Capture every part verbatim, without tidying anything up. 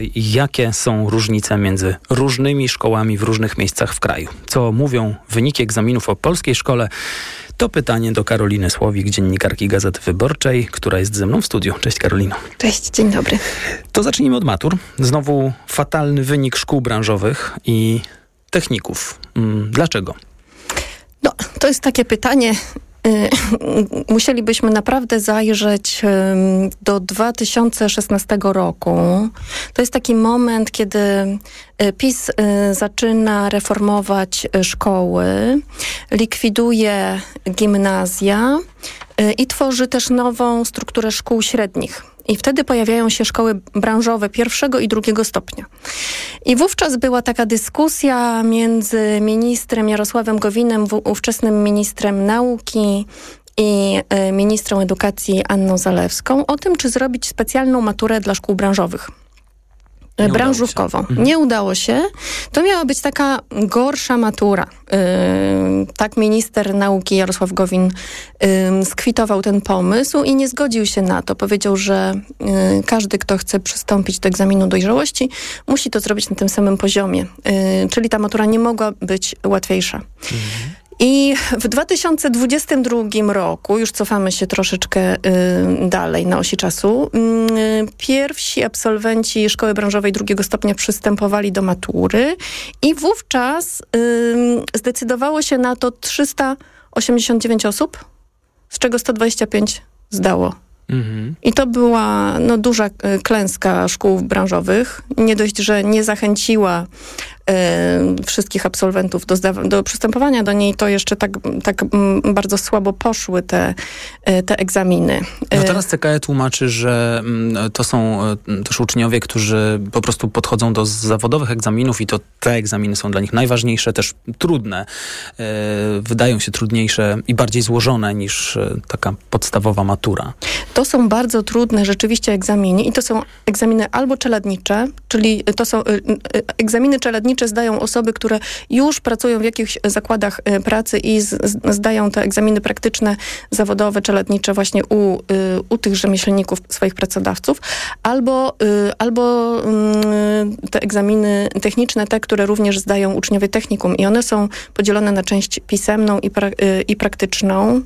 Jakie są różnice między różnymi szkołami w różnych miejscach w kraju? Co mówią wyniki egzaminów o polskiej szkole? To pytanie do Karoliny Słowik, dziennikarki Gazety Wyborczej, która jest ze mną w studiu. Cześć Karolino. Cześć, dzień dobry. To zacznijmy od matur. Znowu fatalny wynik szkół branżowych i techników. Dlaczego? No, to jest takie pytanie. Musielibyśmy naprawdę zajrzeć do dwa tysiące szesnastego roku. To jest taki moment, kiedy PiS zaczyna reformować szkoły, likwiduje gimnazja i tworzy też nową strukturę szkół średnich. I wtedy pojawiają się szkoły branżowe pierwszego i drugiego stopnia. I wówczas była taka dyskusja między ministrem Jarosławem Gowinem, ówczesnym ministrem nauki i ministrą edukacji Anną Zalewską o tym, czy zrobić specjalną maturę dla szkół branżowych. Nie branżówkową. Mhm. Nie udało się. To miała być taka gorsza matura. Yy, tak minister nauki Jarosław Gowin yy, skwitował ten pomysł i nie zgodził się na to. Powiedział, że yy, każdy, kto chce przystąpić do egzaminu dojrzałości, musi to zrobić na tym samym poziomie. Yy, czyli ta matura nie mogła być łatwiejsza. Mhm. I w dwa tysiące dwudziestym drugim roku, już cofamy się troszeczkę y, dalej na osi czasu, y, pierwsi absolwenci szkoły branżowej drugiego stopnia przystępowali do matury i wówczas y, zdecydowało się na to trzysta osiemdziesiąt dziewięć osób, z czego sto dwadzieścia pięć zdało. Mhm. I to była no, duża klęska szkół branżowych. Nie dość, że nie zachęciła e, wszystkich absolwentów do, zda- do przystępowania do niej, to jeszcze tak, tak m, bardzo słabo poszły te, e, te egzaminy. No teraz C K E tłumaczy, że m, to są e, też uczniowie, którzy po prostu podchodzą do zawodowych egzaminów i to te egzaminy są dla nich najważniejsze, też trudne. E, wydają się trudniejsze i bardziej złożone niż e, taka podstawowa matura. To są bardzo trudne rzeczywiście egzaminy i to są egzaminy albo czeladnicze, czyli to są egzaminy czeladnicze zdają osoby, które już pracują w jakichś zakładach pracy i z, z, zdają te egzaminy praktyczne, zawodowe, czeladnicze właśnie u, u tych rzemieślników, swoich pracodawców, albo, albo te egzaminy techniczne, te, które również zdają uczniowie technikum i one są podzielone na część pisemną i, pra, i praktyczną.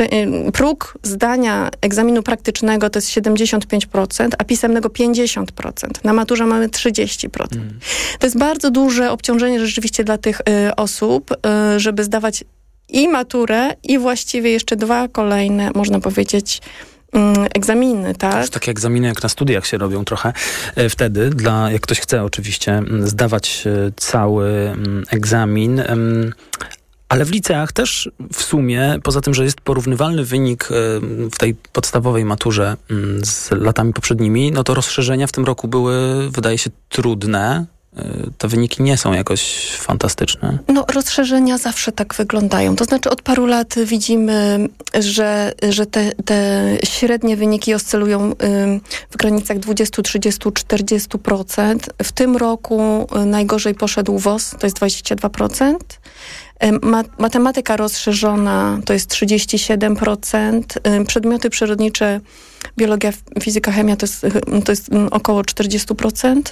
Próg zdania egzaminu praktycznego to jest siedemdziesiąt pięć procent, a pisemnego pięćdziesiąt procent. Na maturze mamy trzydzieści procent. Mm. To jest bardzo duże obciążenie rzeczywiście dla tych y, osób, y, żeby zdawać i maturę, i właściwie jeszcze dwa kolejne, można powiedzieć, egzaminy, tak? To już takie egzaminy jak na studiach się robią trochę e, wtedy, dla, jak ktoś chce oczywiście zdawać e, cały egzamin. E, Ale w liceach też w sumie, poza tym, że jest porównywalny wynik w tej podstawowej maturze z latami poprzednimi, no to rozszerzenia w tym roku były, wydaje się, trudne. Te wyniki nie są jakoś fantastyczne. No, rozszerzenia zawsze tak wyglądają. To znaczy od paru lat widzimy, że, że te, te średnie wyniki oscylują w granicach dwadzieścia, trzydzieści, czterdzieści procent. W tym roku najgorzej poszedł W O S, to jest dwadzieścia dwa procent. Matematyka rozszerzona to jest trzydzieści siedem procent. Przedmioty przyrodnicze, biologia, fizyka, chemia to jest, to jest około czterdzieści procent.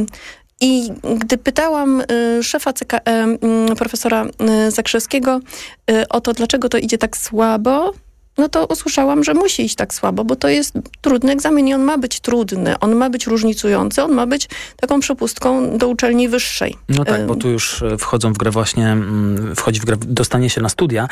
I gdy pytałam y, szefa C K E, y, profesora y, Zakrzewskiego y, o to, dlaczego to idzie tak słabo, no to usłyszałam, że musi iść tak słabo, bo to jest trudny egzamin i on ma być trudny, on ma być różnicujący, on ma być taką przepustką do uczelni wyższej. No tak, y- bo tu już wchodzą w grę właśnie, wchodzi w grę dostanie się na studia.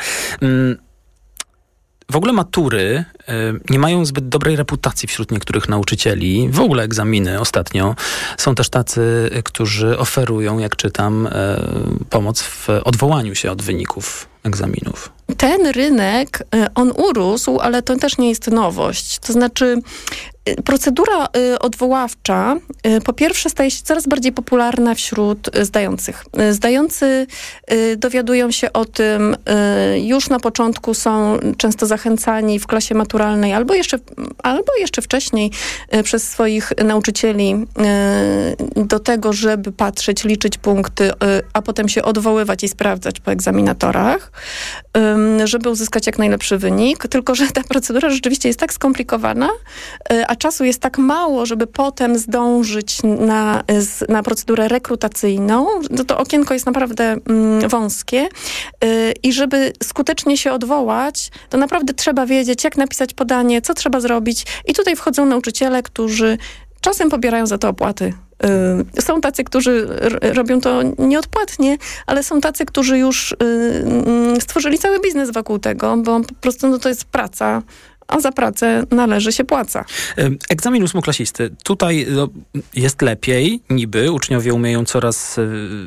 W ogóle matury y, nie mają zbyt dobrej reputacji wśród niektórych nauczycieli. W ogóle egzaminy ostatnio. Są też tacy, którzy oferują, jak czytam, y, pomoc w odwołaniu się od wyników egzaminów. Ten rynek, on urósł, ale to też nie jest nowość. To znaczy procedura odwoławcza po pierwsze staje się coraz bardziej popularna wśród zdających. Zdający dowiadują się o tym już na początku, są często zachęcani w klasie maturalnej albo jeszcze, albo jeszcze wcześniej przez swoich nauczycieli do tego, żeby patrzeć, liczyć punkty, a potem się odwoływać i sprawdzać po egzaminatorach. żeby uzyskać jak najlepszy wynik, tylko że ta procedura rzeczywiście jest tak skomplikowana, a czasu jest tak mało, żeby potem zdążyć na, na procedurę rekrutacyjną, to, to okienko jest naprawdę wąskie i żeby skutecznie się odwołać, to naprawdę trzeba wiedzieć, jak napisać podanie, co trzeba zrobić i tutaj wchodzą nauczyciele, którzy czasem pobierają za to opłaty. Są tacy, którzy robią to nieodpłatnie, ale są tacy, którzy już stworzyli cały biznes wokół tego, bo po prostu no, to jest praca, a za pracę należy się płaca. Egzamin ósmoklasisty. Tutaj no, jest lepiej, niby. Uczniowie umieją coraz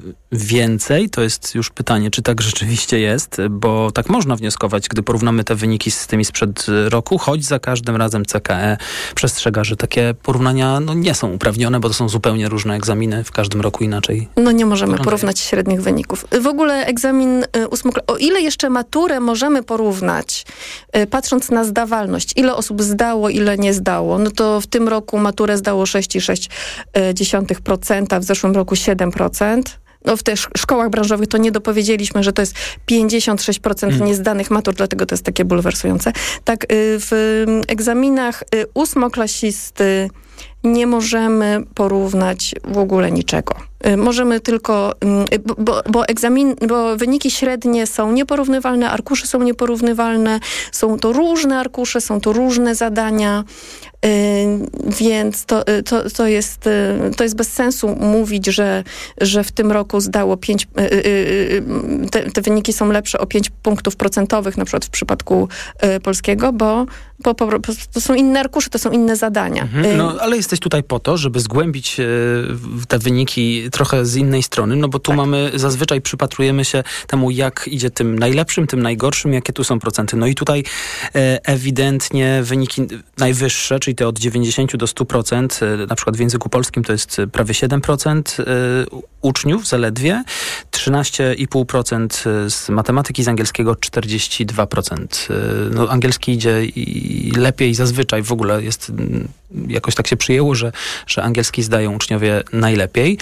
więcej. To jest już pytanie, czy tak rzeczywiście jest, bo tak można wnioskować, gdy porównamy te wyniki z tymi sprzed roku, choć za każdym razem C K E przestrzega, że takie porównania no, nie są uprawnione, bo to są zupełnie różne egzaminy, w każdym roku inaczej. No nie możemy porównać średnich wyników. W ogóle egzamin ósmoklasisty, o ile jeszcze maturę możemy porównać, patrząc na zdawalność, ile osób zdało, ile nie zdało, no to w tym roku maturę zdało sześć przecinek sześć procent, w zeszłym roku siedem procent. No w tych szkołach branżowych to nie dopowiedzieliśmy, że to jest pięćdziesiąt sześć procent hmm. niezdanych matur, dlatego to jest takie bulwersujące. Tak, w egzaminach ósmoklasisty nie możemy porównać w ogóle niczego. Możemy tylko, bo, bo egzamin, bo wyniki średnie są nieporównywalne, arkusze są nieporównywalne, są to różne arkusze, są to różne zadania, yy, więc to, to, to, jest, to jest bez sensu mówić, że, że w tym roku zdało pięć, yy, te, te wyniki są lepsze o pięć punktów procentowych, na przykład w przypadku yy, polskiego, bo, bo, bo to są inne arkusze, to są inne zadania. Mhm, no, ale jesteś tutaj po to, żeby zgłębić yy, te wyniki trochę z innej strony, no bo tu tak. mamy, zazwyczaj przypatrujemy się temu, jak idzie tym najlepszym, tym najgorszym, jakie tu są procenty. No i tutaj e, ewidentnie wyniki najwyższe, czyli te od dziewięćdziesiąt do stu procent, e, na przykład w języku polskim to jest prawie siedem procent e, uczniów zaledwie, trzynaście i pół procent z matematyki, z angielskiego czterdzieści dwa procent. E, no angielski idzie i lepiej zazwyczaj w ogóle jest, jakoś tak się przyjęło, że, że angielski zdają uczniowie najlepiej.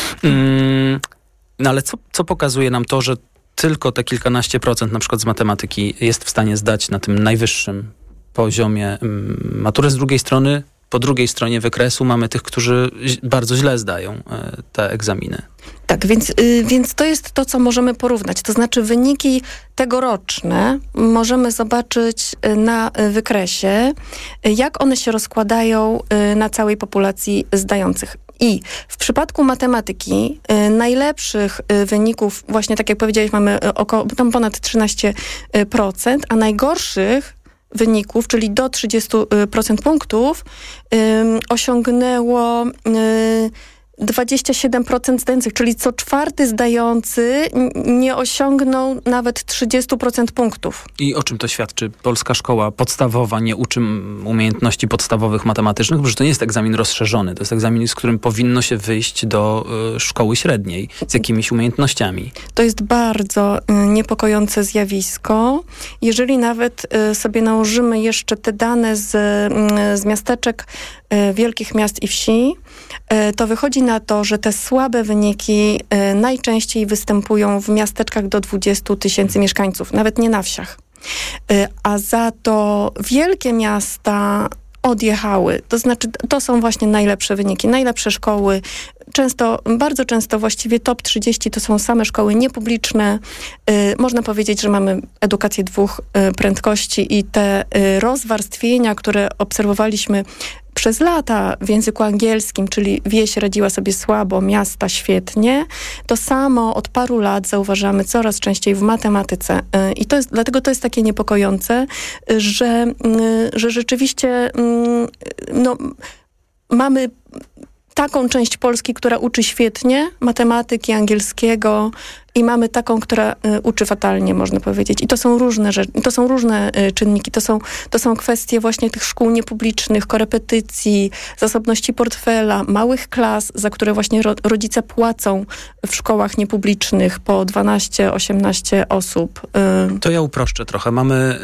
Mm, no ale co, co pokazuje nam to, że tylko te kilkanaście procent na przykład z matematyki jest w stanie zdać na tym najwyższym poziomie maturę. Z drugiej strony, po drugiej stronie wykresu mamy tych, którzy bardzo źle zdają te egzaminy. Tak, więc, y, więc to jest to, co możemy porównać. To znaczy wyniki tegoroczne możemy zobaczyć na wykresie, jak one się rozkładają na całej populacji zdających. I w przypadku matematyki y, najlepszych y, wyników, właśnie tak jak powiedziałeś, mamy około, tam ponad trzynaście procent, a najgorszych wyników, czyli do trzydzieści procent punktów, y, osiągnęło y, dwadzieścia siedem procent zdających, czyli co czwarty zdający nie osiągnął nawet trzydzieści procent punktów. I o czym to świadczy? Polska szkoła podstawowa nie uczy umiejętności podstawowych matematycznych, bo to nie jest egzamin rozszerzony. To jest egzamin, z którym powinno się wyjść do y, szkoły średniej z jakimiś umiejętnościami. To jest bardzo y, niepokojące zjawisko. Jeżeli nawet y, sobie nałożymy jeszcze te dane z, y, z miasteczek, y, wielkich miast i wsi, y, to wychodzi na to, że te słabe wyniki y, najczęściej występują w miasteczkach do dwudziestu tysięcy mieszkańców, nawet nie na wsiach. Y, a za to wielkie miasta odjechały. To znaczy, to są właśnie najlepsze wyniki, najlepsze szkoły. Często, bardzo często właściwie top trzydzieści to są same szkoły niepubliczne. Y, można powiedzieć, że mamy edukację dwóch y, prędkości i te y, rozwarstwienia, które obserwowaliśmy przez lata w języku angielskim, czyli wieś radziła sobie słabo, miasta świetnie. To samo od paru lat zauważamy coraz częściej w matematyce. I to jest, dlatego to jest takie niepokojące, że, że rzeczywiście no, mamy taką część Polski, która uczy świetnie matematyki, angielskiego i mamy taką, która y, uczy fatalnie, można powiedzieć. I to są różne rzeczy, to są różne y, czynniki. To są, to są kwestie właśnie tych szkół niepublicznych, korepetycji, zasobności portfela, małych klas, za które właśnie ro, rodzice płacą w szkołach niepublicznych po dwanaście osiemnaście osób. Y. To ja uproszczę trochę. Mamy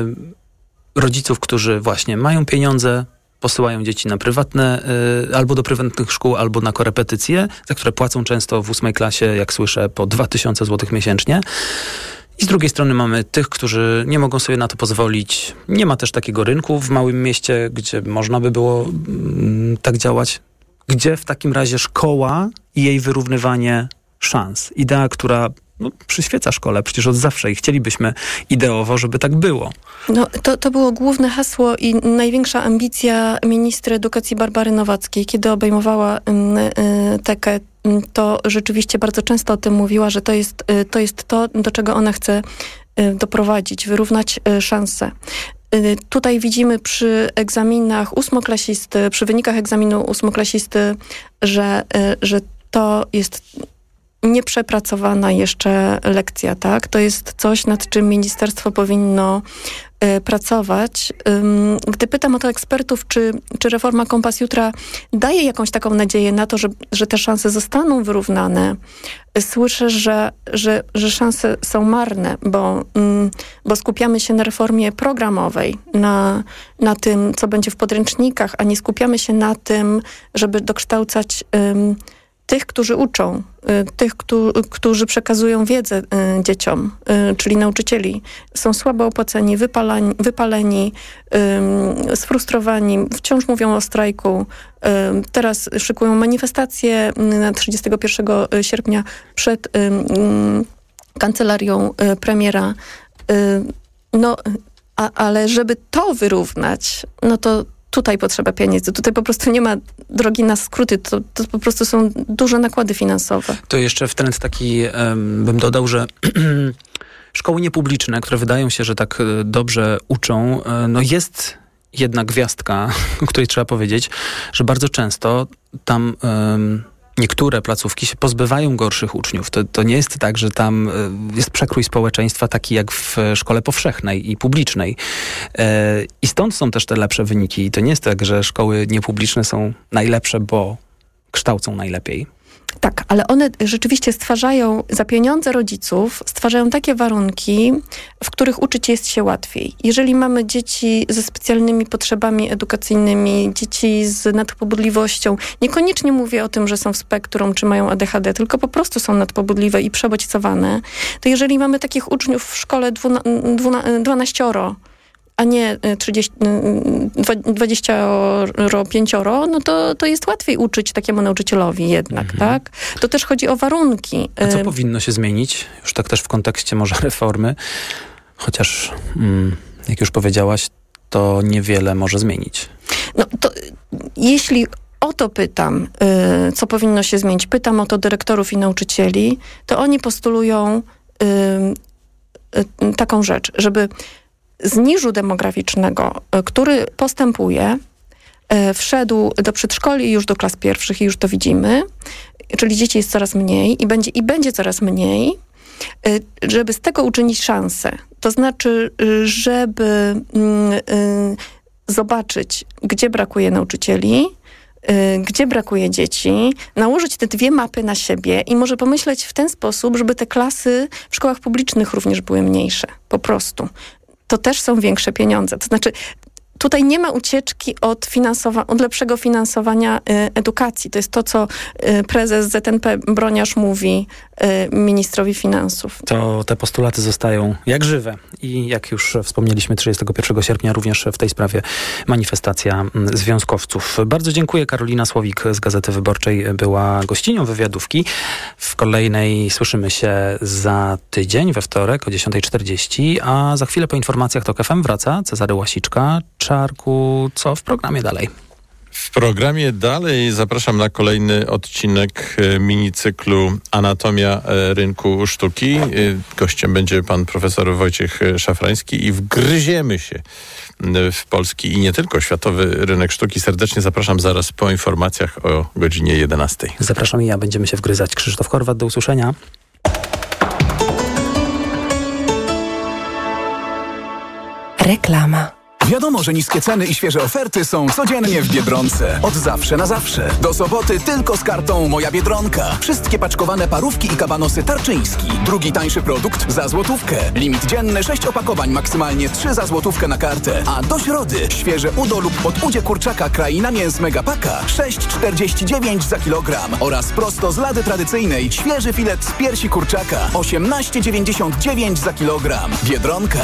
y, rodziców, którzy właśnie mają pieniądze, posyłają dzieci na prywatne, y, albo do prywatnych szkół, albo na korepetycje, za które płacą często w ósmej klasie, jak słyszę, po dwa tysiące złotych miesięcznie. I z drugiej strony mamy tych, którzy nie mogą sobie na to pozwolić. Nie ma też takiego rynku w małym mieście, gdzie można by było mm, tak działać. Gdzie w takim razie szkoła i jej wyrównywanie szans? Idea, która no, przyświeca szkole przecież od zawsze i chcielibyśmy ideowo, żeby tak było. No, to, to było główne hasło i największa ambicja ministra edukacji Barbary Nowackiej, kiedy obejmowała y, tekę. To rzeczywiście bardzo często o tym mówiła, że to jest y, to, jest to do czego ona chce y, doprowadzić, wyrównać y, szanse. Y, tutaj widzimy przy egzaminach ósmoklasisty, przy wynikach egzaminu ósmoklasisty, że, y, że to jest nieprzepracowana jeszcze lekcja, tak? To jest coś, nad czym ministerstwo powinno y, pracować. Ym, gdy pytam o to ekspertów, czy, czy reforma Kompas Jutra daje jakąś taką nadzieję na to, że, że te szanse zostaną wyrównane, słyszę, że, że, że szanse są marne, bo, ym, bo skupiamy się na reformie programowej, na, na tym, co będzie w podręcznikach, a nie skupiamy się na tym, żeby dokształcać ym, tych, którzy uczą, tych, którzy przekazują wiedzę dzieciom, czyli nauczycieli, są słabo opłaceni, wypaleni, wypaleni, sfrustrowani, wciąż mówią o strajku. Teraz szykują manifestacje na trzydziestego pierwszego sierpnia przed kancelarią premiera. No, a, ale żeby to wyrównać, no to tutaj potrzeba pieniędzy. Tutaj po prostu nie ma drogi na skróty. To, to po prostu są duże nakłady finansowe. To jeszcze w trend taki um, bym dodał, że szkoły niepubliczne, które wydają się, że tak dobrze uczą, no jest jedna gwiazdka, o której trzeba powiedzieć, że bardzo często tam um, niektóre placówki się pozbywają gorszych uczniów. To, to nie jest tak, że tam jest przekrój społeczeństwa taki jak w szkole powszechnej i publicznej. E, I stąd są też te lepsze wyniki. I to nie jest tak, że szkoły niepubliczne są najlepsze, bo kształcą najlepiej. Tak, ale one rzeczywiście stwarzają, za pieniądze rodziców, stwarzają takie warunki, w których uczyć jest się łatwiej. Jeżeli mamy dzieci ze specjalnymi potrzebami edukacyjnymi, dzieci z nadpobudliwością, niekoniecznie mówię o tym, że są w spektrum, czy mają A D H D, tylko po prostu są nadpobudliwe i przebodźcowane, to jeżeli mamy takich uczniów w szkole dwunaścioro, a nie trzydzieści, dwadzieścia pięć, no to, to jest łatwiej uczyć takiemu nauczycielowi jednak, mhm. tak? To też chodzi o warunki. A co powinno się zmienić? Już tak też w kontekście może reformy, chociaż mm, jak już powiedziałaś, to niewiele może zmienić. No to jeśli o to pytam, y, co powinno się zmienić, pytam o to dyrektorów i nauczycieli, to oni postulują y, y, taką rzecz, żeby z niżu demograficznego, który postępuje, wszedł do przedszkoli i już do klas pierwszych i już to widzimy, czyli dzieci jest coraz mniej i będzie, i będzie coraz mniej, żeby z tego uczynić szansę. To znaczy, żeby zobaczyć, gdzie brakuje nauczycieli, gdzie brakuje dzieci, nałożyć te dwie mapy na siebie i może pomyśleć w ten sposób, żeby te klasy w szkołach publicznych również były mniejsze. Po prostu. To też są większe pieniądze. To znaczy, tutaj nie ma ucieczki od, finansowa- od lepszego finansowania y, edukacji. To jest to, co y, prezes Z N P Broniarz mówi y, ministrowi finansów. To te postulaty zostają jak żywe. I jak już wspomnieliśmy, trzydziestego pierwszego sierpnia również w tej sprawie manifestacja związkowców. Bardzo dziękuję. Karolina Słowik z Gazety Wyborczej była gościnią wywiadówki. W kolejnej słyszymy się za tydzień, we wtorek o dziesiąta czterdzieści, a za chwilę po informacjach TOK F M wraca Cezary Łasiczka. Czarku, co w programie dalej? W programie dalej zapraszam na kolejny odcinek minicyklu Anatomia rynku sztuki. Gościem będzie pan profesor Wojciech Szafrański i wgryziemy się w polski i nie tylko światowy rynek sztuki. Serdecznie zapraszam zaraz po informacjach o godzinie jedenastej. Zapraszam i ja, będziemy się wgryzać. Krzysztof Horwat, do usłyszenia. Reklama. Wiadomo, że niskie ceny i świeże oferty są codziennie w Biedronce. Od zawsze na zawsze. Do soboty tylko z kartą Moja Biedronka. Wszystkie paczkowane parówki i kabanosy Tarczyński. Drugi tańszy produkt za złotówkę. Limit dzienny sześć opakowań, maksymalnie trzy za złotówkę na kartę. A do środy świeże udo lub podudzie kurczaka Kraina Mięs Megapaka sześć czterdzieści dziewięć za kilogram. Oraz prosto z lady tradycyjnej świeży filet z piersi kurczaka osiemnaście dziewięćdziesiąt dziewięć za kilogram. Biedronka.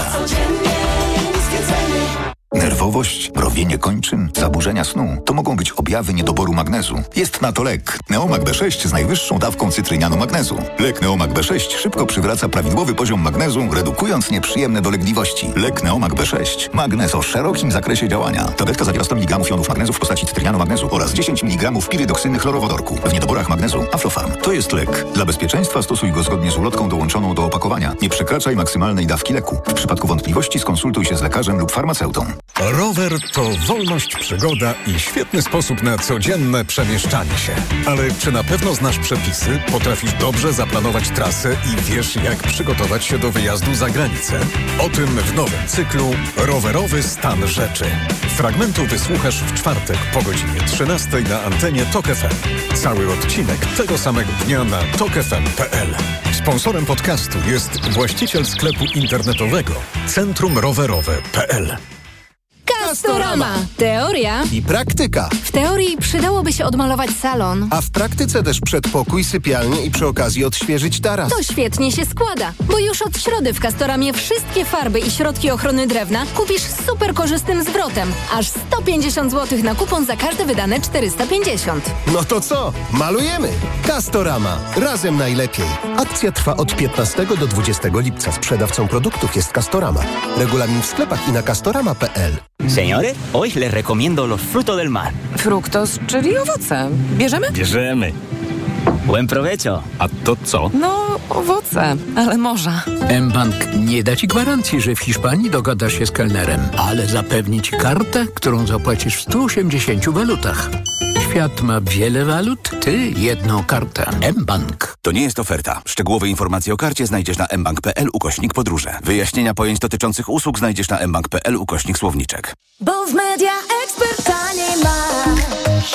Nerwowość, mrowienie kończyn, zaburzenia snu to mogą być objawy niedoboru magnezu. Jest na to lek Neomag B sześć z najwyższą dawką cytrynianu magnezu. Lek Neomag B sześć szybko przywraca prawidłowy poziom magnezu, redukując nieprzyjemne dolegliwości. Lek Neomag B sześć. Magnez o szerokim zakresie działania. Tabletka zawiera sto miligramów jonów magnezu w postaci cytrynianu magnezu oraz dziesięć miligramów pirydoksyny chlorowodorku. W niedoborach magnezu Aflofarm. To jest lek. Dla bezpieczeństwa stosuj go zgodnie z ulotką dołączoną do opakowania. Nie przekraczaj maksymalnej dawki leku. W przypadku wątpliwości skonsultuj się z lekarzem lub farmaceutą. Rower to wolność, przygoda i świetny sposób na codzienne przemieszczanie się. Ale czy na pewno znasz przepisy, potrafisz dobrze zaplanować trasę i wiesz, jak przygotować się do wyjazdu za granicę? O tym w nowym cyklu Rowerowy stan rzeczy. Fragmentu wysłuchasz w czwartek po godzinie trzynastej na antenie Tok F M. Cały odcinek tego samego dnia na tok f m kropka p l. Sponsorem podcastu jest właściciel sklepu internetowego Centrum Rowerowe kropka p l. Castorama. Teoria i praktyka. W teorii przydałoby się odmalować salon. A w praktyce też przedpokój, sypialnię i przy okazji odświeżyć taras. To świetnie się składa, bo już od środy w Castoramie wszystkie farby i środki ochrony drewna kupisz z super korzystnym zwrotem. Aż sto pięćdziesiąt złotych na kupon za każde wydane czterysta pięćdziesiąt. No to co? Malujemy! Castorama. Razem najlepiej. Akcja trwa od piętnastego do dwudziestego lipca. Sprzedawcą produktów jest Castorama. Regulamin w sklepach i na castorama kropka p l. Señores, hoy les recomiendo los frutos del mar. Fruktos, czyli owoce. Bierzemy? Bierzemy. Buen provecho. A to co? No, owoce, ale morza. mBank nie da ci gwarancji, że w Hiszpanii dogadasz się z kelnerem, ale zapewni ci kartę, którą zapłacisz w stu osiemdziesięciu walutach. Świat ma wiele walut, ty jedną kartę. mBank. To nie jest oferta. Szczegółowe informacje o karcie znajdziesz na mbank kropka p l ukośnik podróże. Wyjaśnienia pojęć dotyczących usług znajdziesz na mbank kropka p l ukośnik słowniczek. Bo w Media Expert taniej masz.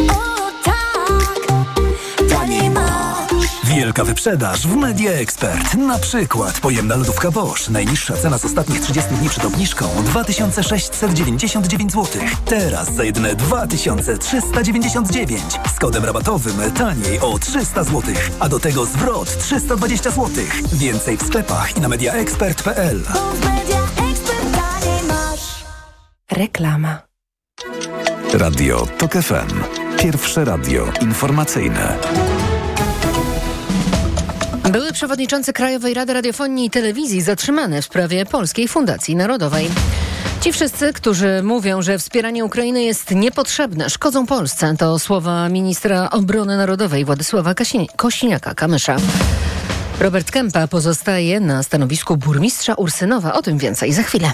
O tak, taniej masz. Wielka wyprzedaż w Media Expert. Na przykład pojemna lodówka Bosch. Najniższa cena z ostatnich trzydziestu dni przed obniżką dwa tysiące sześćset dziewięćdziesiąt dziewięć złotych. Teraz za jedyne dwa tysiące trzysta dziewięćdziesiąt dziewięć. Z kodem rabatowym taniej o trzysta złotych. A do tego zwrot trzysta dwadzieścia złotych. Więcej w sklepach i na media expert kropka p l. Reklama. Radio Tok F M. Pierwsze radio informacyjne. Były przewodniczący Krajowej Rady Radiofonii i Telewizji zatrzymany w sprawie Polskiej Fundacji Narodowej. Ci wszyscy, którzy mówią, że wspieranie Ukrainy jest niepotrzebne, szkodzą Polsce, to słowa ministra obrony narodowej Władysława Kosiniaka-Kamysza. Robert Kempa pozostaje na stanowisku burmistrza Ursynowa. O tym więcej za chwilę.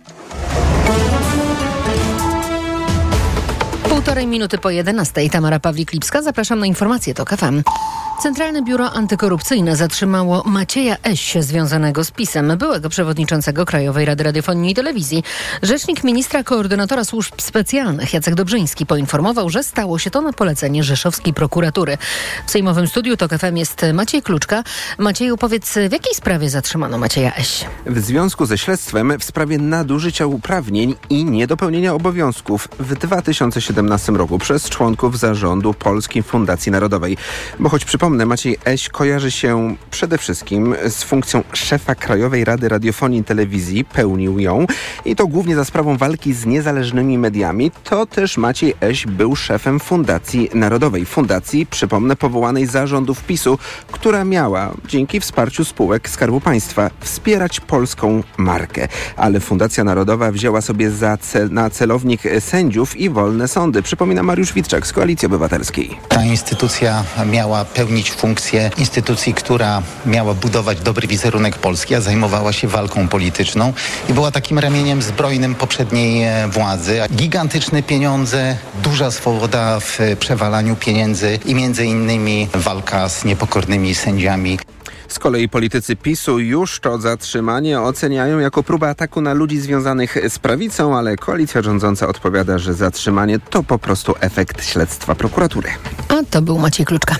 Półtorej minuty po jedenastej. Tamara Pawlik-Lipska. Zapraszam na informacje Tok F M. Centralne Biuro Antykorupcyjne zatrzymało Macieja Eś, związanego z PiS-em, byłego przewodniczącego Krajowej Rady Radiofonii i Telewizji. Rzecznik ministra koordynatora służb specjalnych Jacek Dobrzyński poinformował, że stało się to na polecenie rzeszowskiej prokuratury. W sejmowym studiu Tok F M jest Maciej Kluczka. Macieju, powiedz, w jakiej sprawie zatrzymano Macieja Eś? W związku ze śledztwem w sprawie nadużycia uprawnień i niedopełnienia obowiązków w dwa tysiące siedemnastym roku przez członków zarządu Polskiej Fundacji Narodowej. Bo choć przypomnę, Maciej Eś kojarzy się przede wszystkim z funkcją szefa Krajowej Rady Radiofonii i Telewizji, pełnił ją i to głównie za sprawą walki z niezależnymi mediami. To też Maciej Eś był szefem Fundacji Narodowej. Fundacji, przypomnę, powołanej z zarządów PiS-u, która miała dzięki wsparciu spółek Skarbu Państwa wspierać polską markę. Ale Fundacja Narodowa wzięła sobie za cel, na celownik sędziów i wolne sądy. Przypomina Mariusz Witczak z Koalicji Obywatelskiej. Ta instytucja miała pełnić funkcję instytucji, która miała budować dobry wizerunek Polski, a zajmowała się walką polityczną i była takim ramieniem zbrojnym poprzedniej władzy. Gigantyczne pieniądze, duża swoboda w przewalaniu pieniędzy i między innymi walka z niepokornymi sędziami. Z kolei politycy PiSu już to zatrzymanie oceniają jako próbę ataku na ludzi związanych z prawicą, ale koalicja rządząca odpowiada, że zatrzymanie to po prostu efekt śledztwa prokuratury. A to był Maciej Kluczka.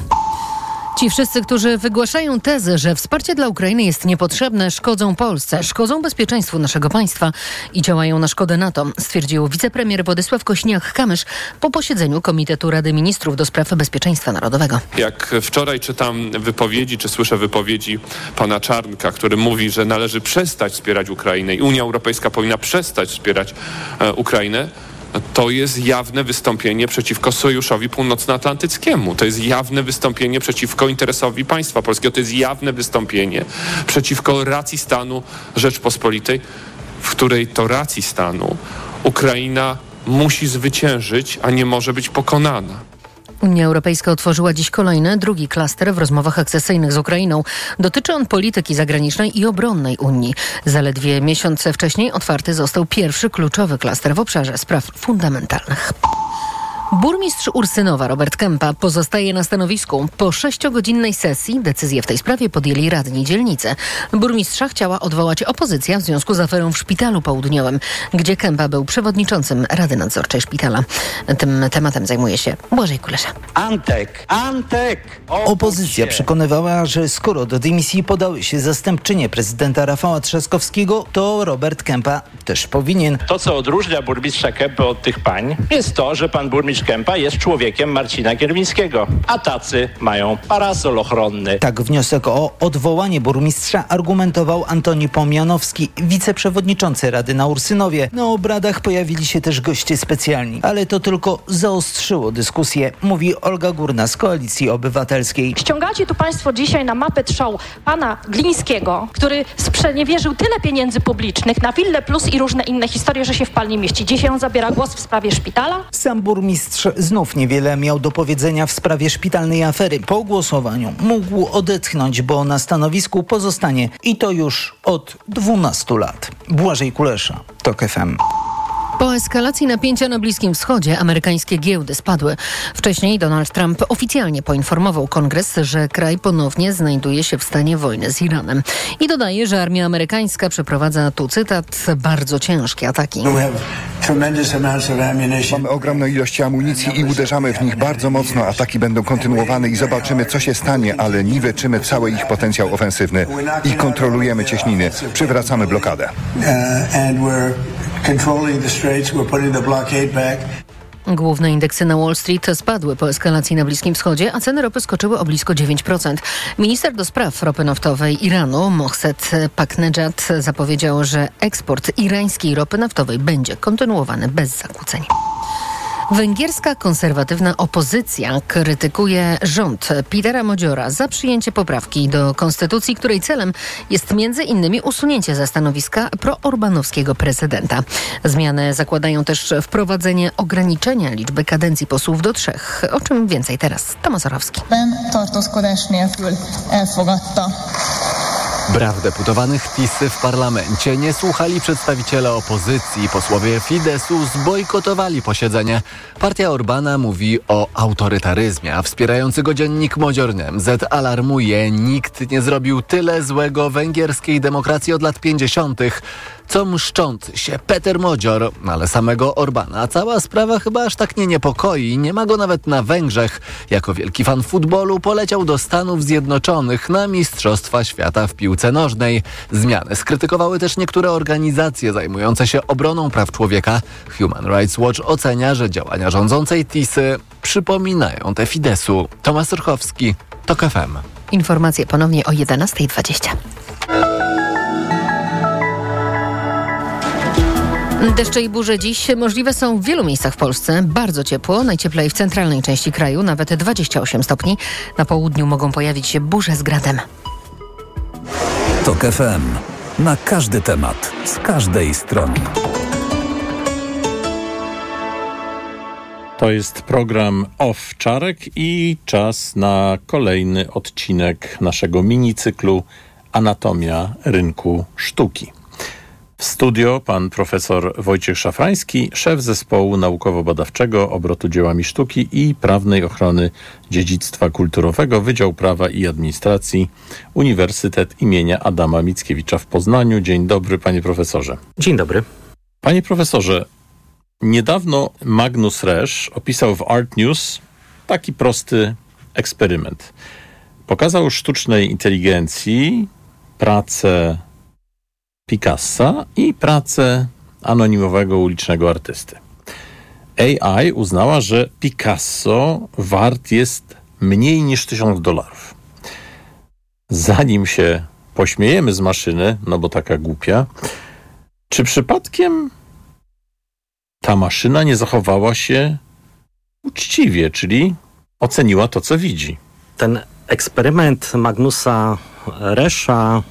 Ci wszyscy, którzy wygłaszają tezę, że wsparcie dla Ukrainy jest niepotrzebne, szkodzą Polsce, szkodzą bezpieczeństwu naszego państwa i działają na szkodę NATO, stwierdził wicepremier Władysław Kośniak-Kamysz po posiedzeniu Komitetu Rady Ministrów do spraw bezpieczeństwa narodowego. Jak wczoraj czytam wypowiedzi, czy słyszę wypowiedzi pana Czarnka, który mówi, że należy przestać wspierać Ukrainę i Unia Europejska powinna przestać wspierać e, Ukrainę, to jest jawne wystąpienie przeciwko Sojuszowi Północnoatlantyckiemu. To jest jawne wystąpienie przeciwko interesowi państwa polskiego. To jest jawne wystąpienie przeciwko racji stanu Rzeczpospolitej, w której to racji stanu Ukraina musi zwyciężyć, a nie może być pokonana. Unia Europejska otworzyła dziś kolejny, drugi klaster w rozmowach akcesyjnych z Ukrainą. Dotyczy on polityki zagranicznej i obronnej Unii. Zaledwie miesiące wcześniej otwarty został pierwszy kluczowy klaster w obszarze spraw fundamentalnych. Burmistrz Ursynowa Robert Kępa pozostaje na stanowisku. Po sześciogodzinnej sesji decyzję w tej sprawie podjęli radni dzielnicy. Burmistrza chciała odwołać opozycja w związku z aferą w Szpitalu Południowym, gdzie Kępa był przewodniczącym Rady Nadzorczej Szpitala. Tym tematem zajmuje się Błażej Kulesza. Antek, Antek! Opozycja przekonywała, że skoro do dymisji podały się zastępczynie prezydenta Rafała Trzaskowskiego, to Robert Kępa też powinien. To, co odróżnia burmistrza Kępy od tych pań, jest to, że pan burmistrz Kępa jest człowiekiem Marcina Kierwińskiego, a tacy mają parasol ochronny. Tak wniosek o odwołanie burmistrza argumentował Antoni Pomianowski, wiceprzewodniczący Rady na Ursynowie. Na obradach pojawili się też goście specjalni, ale to tylko zaostrzyło dyskusję, mówi Olga Górna z Koalicji Obywatelskiej. Ściągacie tu państwo dzisiaj na mapę trzał pana Glińskiego, który sprzeniewierzył tyle pieniędzy publicznych na Wille Plus i różne inne historie, że się w pal nie mieści. Dzisiaj on zabiera głos w sprawie szpitala. Sam burmistrz znów niewiele miał do powiedzenia w sprawie szpitalnej afery. Po głosowaniu mógł odetchnąć, bo na stanowisku pozostanie i to już od dwunastu lat. Błażej Kulesza, TOK F M. Po eskalacji napięcia na Bliskim Wschodzie amerykańskie giełdy spadły. Wcześniej Donald Trump oficjalnie poinformował Kongres, że kraj ponownie znajduje się w stanie wojny z Iranem. I dodaje, że armia amerykańska przeprowadza, tu cytat, bardzo ciężkie ataki. Mamy ogromne ilości amunicji i uderzamy w nich bardzo mocno. Ataki będą kontynuowane i zobaczymy, co się stanie, ale niweczymy cały ich potencjał ofensywny i kontrolujemy cieśniny. Przywracamy blokadę. Główne indeksy na Wall Street spadły po eskalacji na Bliskim Wschodzie, a ceny ropy skoczyły o blisko dziewięć procent. Minister do spraw ropy naftowej Iranu, Mohsen Paknejad, zapowiedział, że eksport irańskiej ropy naftowej będzie kontynuowany bez zakłóceń. Węgierska konserwatywna opozycja krytykuje rząd Petera Modziora za przyjęcie poprawki do konstytucji, której celem jest między innymi usunięcie ze stanowiska proorbanowskiego prezydenta. Zmiany zakładają też wprowadzenie ograniczenia liczby kadencji posłów do trzech. O czym więcej teraz Tomasz Orowski. Braw deputowanych PiS-y w parlamencie nie słuchali przedstawiciele opozycji. Posłowie Fidesu zbojkotowali posiedzenie. Partia Orbana mówi o autorytaryzmie, a wspierający go dziennik Modzior M Z alarmuje: nikt nie zrobił tyle złego węgierskiej demokracji od lat pięćdziesiątych. Co mszczący się Peter Modzior, ale samego Orbana cała sprawa chyba aż tak nie niepokoi. Nie ma go nawet na Węgrzech. Jako wielki fan futbolu poleciał do Stanów Zjednoczonych na Mistrzostwa Świata w piłce nożnej. Zmiany skrytykowały też niektóre organizacje zajmujące się obroną praw człowieka. Human Rights Watch ocenia, że działania rządzącej TISy przypominają te Fidesu. Tomasz Orchowski, TOK F M. Informacje ponownie o jedenasta dwadzieścia. Deszcze i burze dziś możliwe są w wielu miejscach w Polsce. Bardzo ciepło, najcieplej w centralnej części kraju, nawet dwadzieścia osiem stopni. Na południu mogą pojawić się burze z gradem. TOK F M. Na każdy temat, z każdej strony. To jest program Owczarek i czas na kolejny odcinek naszego minicyklu Anatomia rynku sztuki. W studio pan profesor Wojciech Szafrański, szef zespołu naukowo-badawczego obrotu dziełami sztuki i prawnej ochrony dziedzictwa kulturowego, Wydział Prawa i Administracji, Uniwersytet imienia Adama Mickiewicza w Poznaniu. Dzień dobry, panie profesorze. Dzień dobry. Panie profesorze, niedawno Magnus Resz opisał w Art News taki prosty eksperyment. Pokazał sztucznej inteligencji pracę Picassa i pracę anonimowego ulicznego artysty. A I uznała, że Picasso wart jest mniej niż tysiąc dolarów. Zanim się pośmiejemy z maszyny, no bo taka głupia, czy przypadkiem ta maszyna nie zachowała się uczciwie, czyli oceniła to, co widzi? Ten eksperyment Magnusa Resza,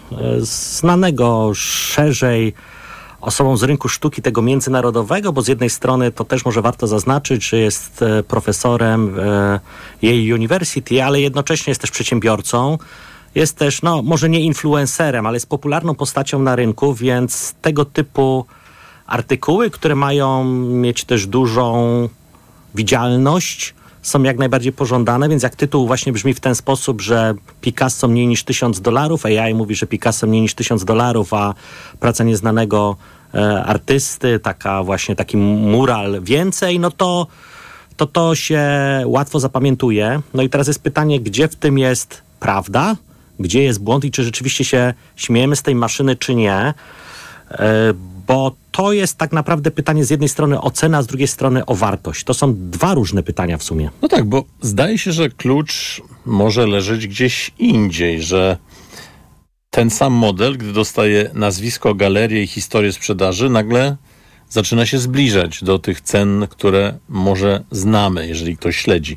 znanego szerzej osobą z rynku sztuki tego międzynarodowego, bo z jednej strony to też może warto zaznaczyć, że jest profesorem Yale University, ale jednocześnie jest też przedsiębiorcą. Jest też, no może nie influencerem, ale jest popularną postacią na rynku, więc tego typu artykuły, które mają mieć też dużą widzialność, są jak najbardziej pożądane, więc jak tytuł właśnie brzmi w ten sposób, że Picasso mniej niż tysiąc dolarów, A I mówi, że Picasso mniej niż tysiąc dolarów, a praca nieznanego e, artysty, taka właśnie taki mural więcej, no to, to to się łatwo zapamiętuje. No i teraz jest pytanie, gdzie w tym jest prawda, gdzie jest błąd i czy rzeczywiście się śmiejemy z tej maszyny, czy nie. E, bo to jest tak naprawdę pytanie z jednej strony o cenę, a z drugiej strony o wartość. To są dwa różne pytania w sumie. No tak, bo zdaje się, że klucz może leżeć gdzieś indziej, że ten sam model, gdy dostaje nazwisko, galerię i historię sprzedaży, nagle zaczyna się zbliżać do tych cen, które może znamy, jeżeli ktoś śledzi.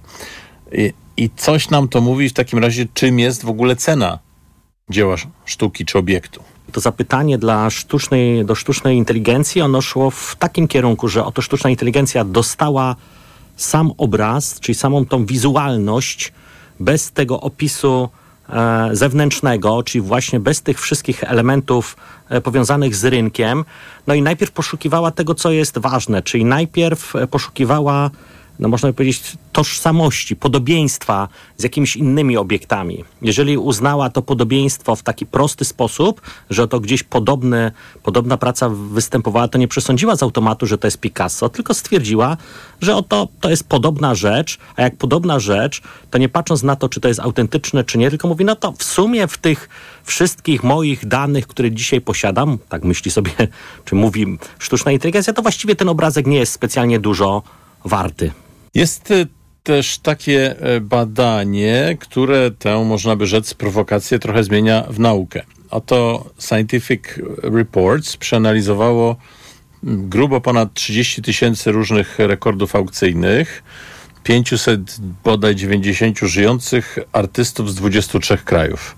I, i coś nam to mówi w takim razie, czym jest w ogóle cena dzieła sztuki czy obiektu. To zapytanie dla sztucznej, do sztucznej inteligencji, ono szło w takim kierunku, że oto sztuczna inteligencja dostała sam obraz, czyli samą tą wizualność, bez tego opisu e, zewnętrznego, czyli właśnie bez tych wszystkich elementów e, powiązanych z rynkiem. No i najpierw poszukiwała tego, co jest ważne, czyli najpierw poszukiwała, no można by powiedzieć, tożsamości, podobieństwa z jakimiś innymi obiektami. Jeżeli uznała to podobieństwo w taki prosty sposób, że to gdzieś podobny, podobna praca występowała, to nie przesądziła z automatu, że to jest Picasso, tylko stwierdziła, że oto to jest podobna rzecz, a jak podobna rzecz, to nie patrząc na to, czy to jest autentyczne, czy nie, tylko mówi, no to w sumie w tych wszystkich moich danych, które dzisiaj posiadam, tak myśli sobie, czy mówi sztuczna inteligencja, to właściwie ten obrazek nie jest specjalnie dużo warty. Jest też takie badanie, które tę, można by rzec, prowokację trochę zmienia w naukę. Oto Scientific Reports przeanalizowało grubo ponad trzydzieści tysięcy różnych rekordów aukcyjnych, pięćset bodaj dziewięćdziesięciu żyjących artystów z dwudziestu trzech krajów.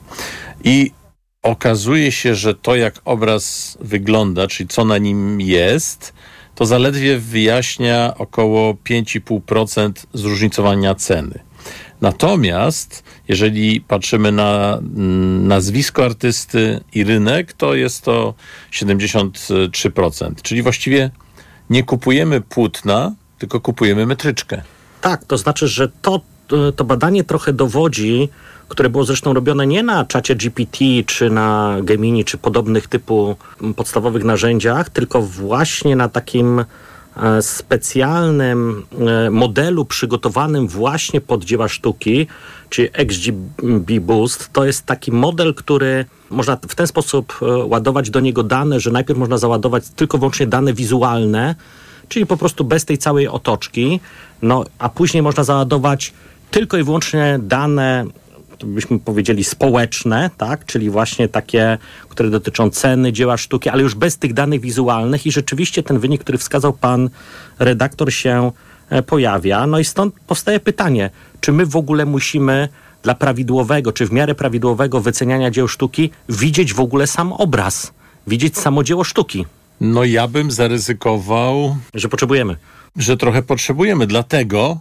I okazuje się, że to, jak obraz wygląda, czyli co na nim jest, to zaledwie wyjaśnia około pięć i pół procent zróżnicowania ceny. Natomiast jeżeli patrzymy na nazwisko artysty i rynek, to jest to siedemdziesiąt trzy procent. Czyli właściwie nie kupujemy płótna, tylko kupujemy metryczkę. Tak, to znaczy, że to, to badanie trochę dowodzi, które było zresztą robione nie na czacie G P T, czy na Gemini, czy podobnych typu podstawowych narzędziach, tylko właśnie na takim e, specjalnym e, modelu przygotowanym właśnie pod dzieła sztuki, czyli X G B Boost. To jest taki model, który można w ten sposób e, ładować do niego dane, że najpierw można załadować tylko wyłącznie dane wizualne, czyli po prostu bez tej całej otoczki, no a później można załadować tylko i wyłącznie dane, to byśmy powiedzieli społeczne, tak, czyli właśnie takie, które dotyczą ceny dzieła sztuki, ale już bez tych danych wizualnych i rzeczywiście ten wynik, który wskazał pan redaktor, się pojawia. No i stąd powstaje pytanie, czy my w ogóle musimy dla prawidłowego, czy w miarę prawidłowego wyceniania dzieł sztuki widzieć w ogóle sam obraz, widzieć samo dzieło sztuki? No ja bym zaryzykował, że potrzebujemy. Że trochę potrzebujemy, dlatego,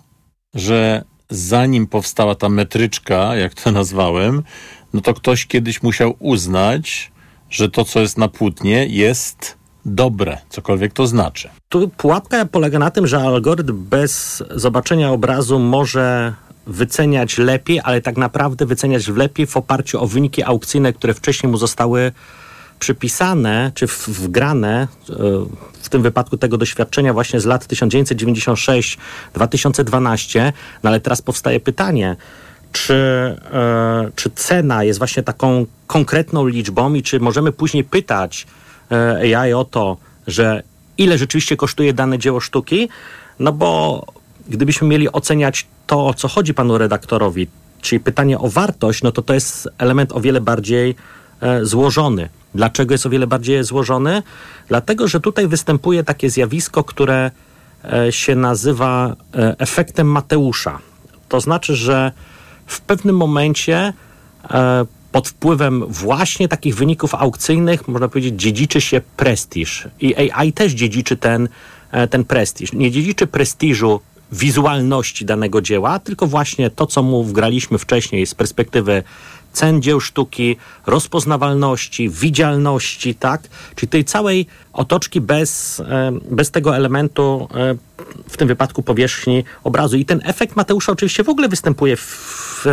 że zanim powstała ta metryczka, jak to nazwałem, no to ktoś kiedyś musiał uznać, że to, co jest na płótnie, jest dobre, cokolwiek to znaczy. Tu pułapka polega na tym, że algorytm bez zobaczenia obrazu może wyceniać lepiej, ale tak naprawdę wyceniać lepiej w oparciu o wyniki aukcyjne, które wcześniej mu zostały przypisane, czy wgrane, w tym wypadku tego doświadczenia właśnie z lat tysiąc dziewięćset dziewięćdziesiąt sześć do dwa tysiące dwanaście. No ale teraz powstaje pytanie, czy, e, czy cena jest właśnie taką konkretną liczbą i czy możemy później pytać e, A I o to, że ile rzeczywiście kosztuje dane dzieło sztuki, no bo gdybyśmy mieli oceniać to, o co chodzi panu redaktorowi, czyli pytanie o wartość, no to to jest element o wiele bardziej e, złożony. Dlaczego jest o wiele bardziej złożony? Dlatego, że tutaj występuje takie zjawisko, które e, się nazywa e, efektem Mateusza. To znaczy, że w pewnym momencie e, pod wpływem właśnie takich wyników aukcyjnych, można powiedzieć, dziedziczy się prestiż. I A I też dziedziczy ten, e, ten prestiż. Nie dziedziczy prestiżu wizualności danego dzieła, tylko właśnie to, co mu wgraliśmy wcześniej z perspektywy cen dzieł sztuki, rozpoznawalności, widzialności, tak? Czyli tej całej otoczki bez, e, bez tego elementu, e, w tym wypadku powierzchni obrazu. I ten efekt Mateusza oczywiście w ogóle występuje, w, w,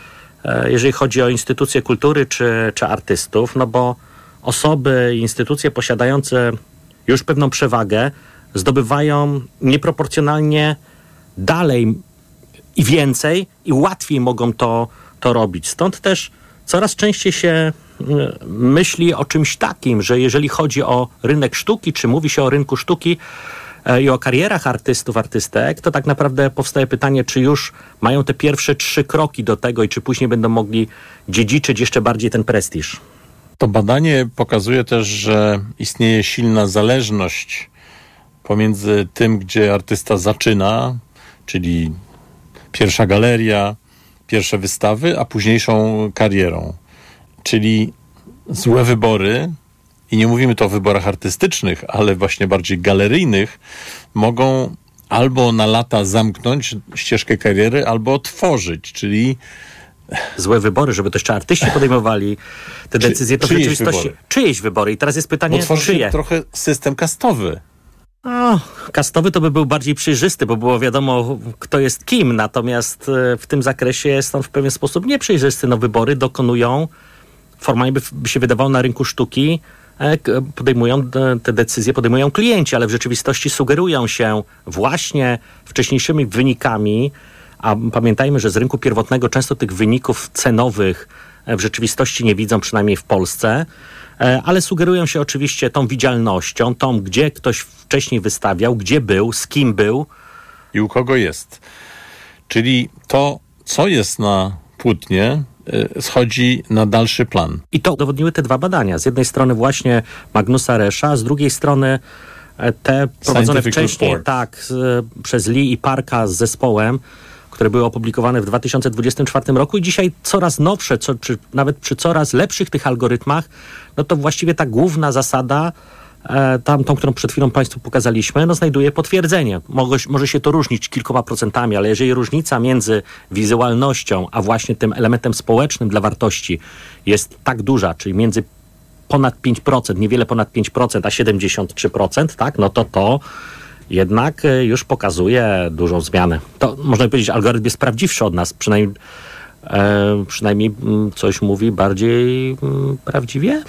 e, jeżeli chodzi o instytucje kultury czy, czy artystów, no bo osoby, instytucje posiadające już pewną przewagę zdobywają nieproporcjonalnie dalej i więcej i łatwiej mogą to to robić. Stąd też coraz częściej się myśli o czymś takim, że jeżeli chodzi o rynek sztuki, czy mówi się o rynku sztuki e, i o karierach artystów, artystek, to tak naprawdę powstaje pytanie, czy już mają te pierwsze trzy kroki do tego i czy później będą mogli dziedziczyć jeszcze bardziej ten prestiż. To badanie pokazuje też, że istnieje silna zależność pomiędzy tym, gdzie artysta zaczyna, czyli pierwsza galeria, pierwsze wystawy, a późniejszą karierą. Czyli złe wybory, i nie mówimy tu o wyborach artystycznych, ale właśnie bardziej galeryjnych, mogą albo na lata zamknąć ścieżkę kariery, albo otworzyć, czyli złe wybory, żeby to jeszcze artyści podejmowali te decyzje, to w rzeczywistości wybory. Czyjeś wybory. I teraz jest pytanie, Otworzy czyje? Się trochę system kastowy. O, kastowy to by był bardziej przejrzysty, bo było wiadomo, kto jest kim, natomiast w tym zakresie jest on w pewien sposób nieprzejrzysty. No, wybory dokonują, formalnie by, by się wydawało, na rynku sztuki, podejmują te decyzje, podejmują klienci, ale w rzeczywistości sugerują się właśnie wcześniejszymi wynikami, a pamiętajmy, że z rynku pierwotnego często tych wyników cenowych w rzeczywistości nie widzą, przynajmniej w Polsce, ale sugerują się oczywiście tą widzialnością, tą, gdzie ktoś wcześniej wystawiał, gdzie był, z kim był. I u kogo jest. Czyli to, co jest na płótnie, schodzi na dalszy plan. I to udowodniły te dwa badania. Z jednej strony właśnie Magnusa Rescha, a z drugiej strony te prowadzone wcześniej tak, przez Lee i Parka z zespołem, które były opublikowane w dwa tysiące dwudziestym czwartym roku i dzisiaj coraz nowsze, co, czy nawet przy coraz lepszych tych algorytmach, no to właściwie ta główna zasada, e, tam, tą, którą przed chwilą Państwu pokazaliśmy, no znajduje potwierdzenie. Może, może się to różnić kilkoma procentami, ale jeżeli różnica między wizualnością, a właśnie tym elementem społecznym dla wartości jest tak duża, czyli między ponad pięć procent, niewiele ponad pięć procent, a siedemdziesiąt trzy procent, tak, no to to jednak już pokazuje dużą zmianę. To można powiedzieć, algorytm jest prawdziwszy od nas, przynajmniej, e, przynajmniej coś mówi bardziej m, prawdziwie.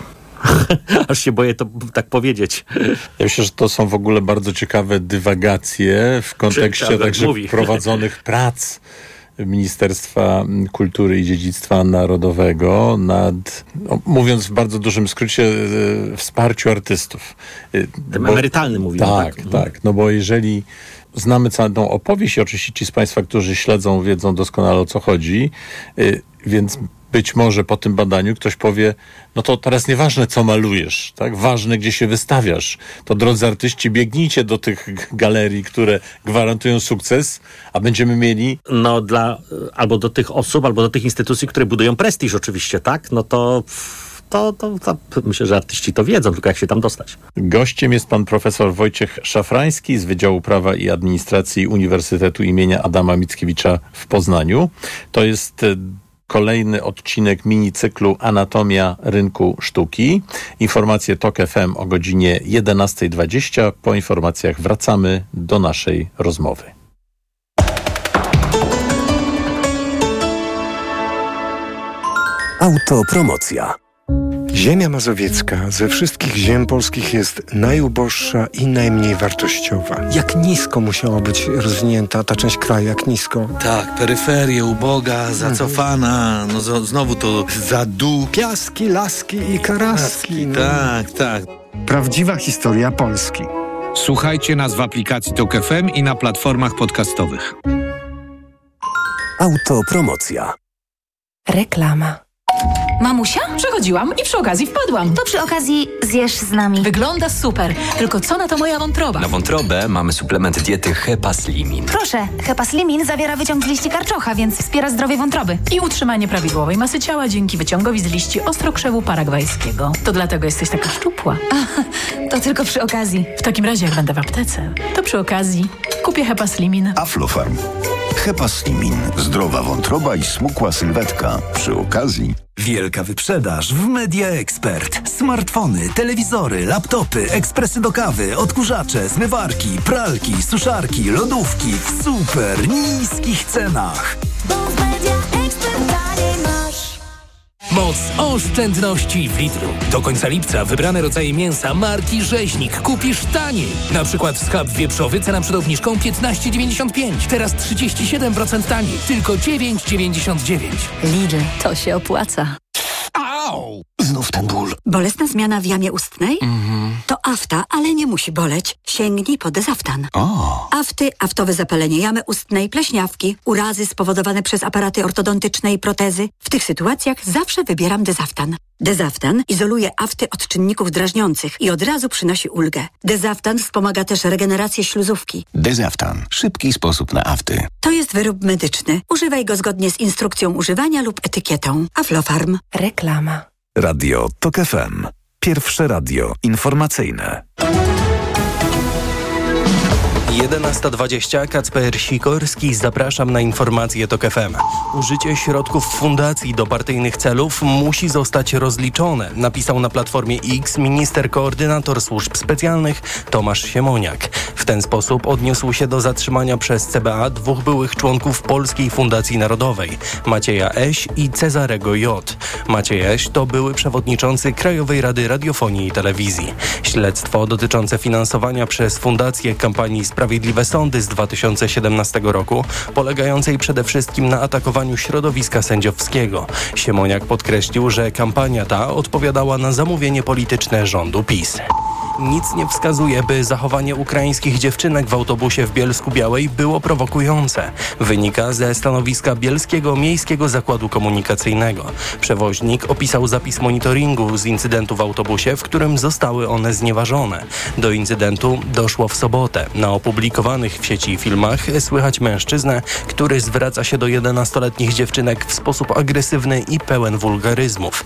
Aż się boję to tak powiedzieć. Ja myślę, że to są w ogóle bardzo ciekawe dywagacje w kontekście także mówi. prowadzonych prac Ministerstwa Kultury i Dziedzictwa Narodowego nad, no, mówiąc w bardzo dużym skrócie, e, wsparciu artystów. Tym bo, emerytalnym mówimy. Tak, tak, tak. No bo jeżeli znamy całą opowieść i oczywiście ci z Państwa, którzy śledzą, wiedzą doskonale, o co chodzi, e, więc być może po tym badaniu ktoś powie, no to teraz nieważne, co malujesz, tak? Ważne, gdzie się wystawiasz. To, drodzy artyści, biegnijcie do tych galerii, które gwarantują sukces, a będziemy mieli... No dla, albo do tych osób, albo do tych instytucji, które budują prestiż oczywiście, tak? No to... To, to, to myślę, że artyści to wiedzą, tylko jak się tam dostać. Gościem jest pan profesor Wojciech Szafrański z Wydziału Prawa i Administracji Uniwersytetu imienia Adama Mickiewicza w Poznaniu. To jest kolejny odcinek minicyklu Anatomia rynku sztuki. Informacje TOK F M o godzinie jedenasta dwadzieścia. Po informacjach wracamy do naszej rozmowy. Autopromocja. Ziemia mazowiecka ze wszystkich ziem polskich jest najuboższa i najmniej wartościowa. Jak nisko musiała być rozwinięta ta część kraju, jak nisko? Tak, peryferia uboga, zacofana, no z- znowu to zadu. Piaski, laski i karaski. No. Tak, tak. Prawdziwa historia Polski. Słuchajcie nas w aplikacji TOK F M i na platformach podcastowych. Autopromocja. Reklama. Mamusia? Przechodziłam i przy okazji wpadłam. To przy okazji zjesz z nami. Wygląda super, tylko co na to moja wątroba? Na wątrobę mamy suplement diety Hepaslimin. Proszę, Hepaslimin zawiera wyciąg z liści karczocha, więc wspiera zdrowie wątroby. I utrzymanie prawidłowej masy ciała dzięki wyciągowi z liści ostrokrzewu paragwajskiego. To dlatego jesteś taka szczupła. A, to tylko przy okazji. W takim razie, jak będę w aptece, to przy okazji kupię Hepaslimin. Aflofarm. Hepaslimin. Zdrowa wątroba i smukła sylwetka. Przy okazji... Wielka wyprzedaż w Media Expert. Smartfony, telewizory, laptopy, ekspresy do kawy, odkurzacze, zmywarki, pralki, suszarki, lodówki w super niskich cenach. Moc oszczędności w Lidlu. Do końca lipca wybrane rodzaje mięsa marki Rzeźnik kupisz taniej. Na przykład schab wieprzowy cena przed obniżką piętnaście dziewięćdziesiąt pięć. Teraz trzydzieści siedem procent taniej. Tylko dziewięć dziewięćdziesiąt dziewięć. Lidl, to się opłaca. Au! Znów ten ból. Bolesna zmiana w jamie ustnej? Mhm. To afta, ale nie musi boleć. Sięgnij po Dezaftan. O. Afty, aftowe zapalenie jamy ustnej, pleśniawki, urazy spowodowane przez aparaty ortodontyczne i protezy. W tych sytuacjach zawsze wybieram Dezaftan. Dezaftan izoluje afty od czynników drażniących i od razu przynosi ulgę. Dezaftan wspomaga też regenerację śluzówki. Dezaftan. Szybki sposób na afty. To jest wyrób medyczny. Używaj go zgodnie z instrukcją używania lub etykietą. Aflofarm. Reklama. Radio TOK F M. Pierwsze radio informacyjne. jedenasta dwadzieścia, Kacper Sikorski, zapraszam na informacje TOK F M. Użycie środków fundacji do partyjnych celów musi zostać rozliczone, napisał na Platformie X minister koordynator służb specjalnych Tomasz Siemoniak. W ten sposób odniósł się do zatrzymania przez C B A dwóch byłych członków Polskiej Fundacji Narodowej, Macieja Eś i Cezarego J. Maciej Eś to były przewodniczący Krajowej Rady Radiofonii i Telewizji. Śledztwo dotyczące finansowania przez fundację kampanii Sprawiedliwe Sądy z dwa tysiące siedemnastego roku, polegającej przede wszystkim na atakowaniu środowiska sędziowskiego. Siemoniak podkreślił, że kampania ta odpowiadała na zamówienie polityczne rządu PiS. Nic nie wskazuje, by zachowanie ukraińskich dziewczynek w autobusie w Bielsku-Białej było prowokujące. Wynika ze stanowiska Bielskiego Miejskiego Zakładu Komunikacyjnego. Przewoźnik opisał zapis monitoringu z incydentu w autobusie, w którym zostały one znieważone. Do incydentu doszło w sobotę. Na opublikowanych w sieci filmach słychać mężczyznę, który zwraca się do jedenastoletnich dziewczynek w sposób agresywny i pełen wulgaryzmów.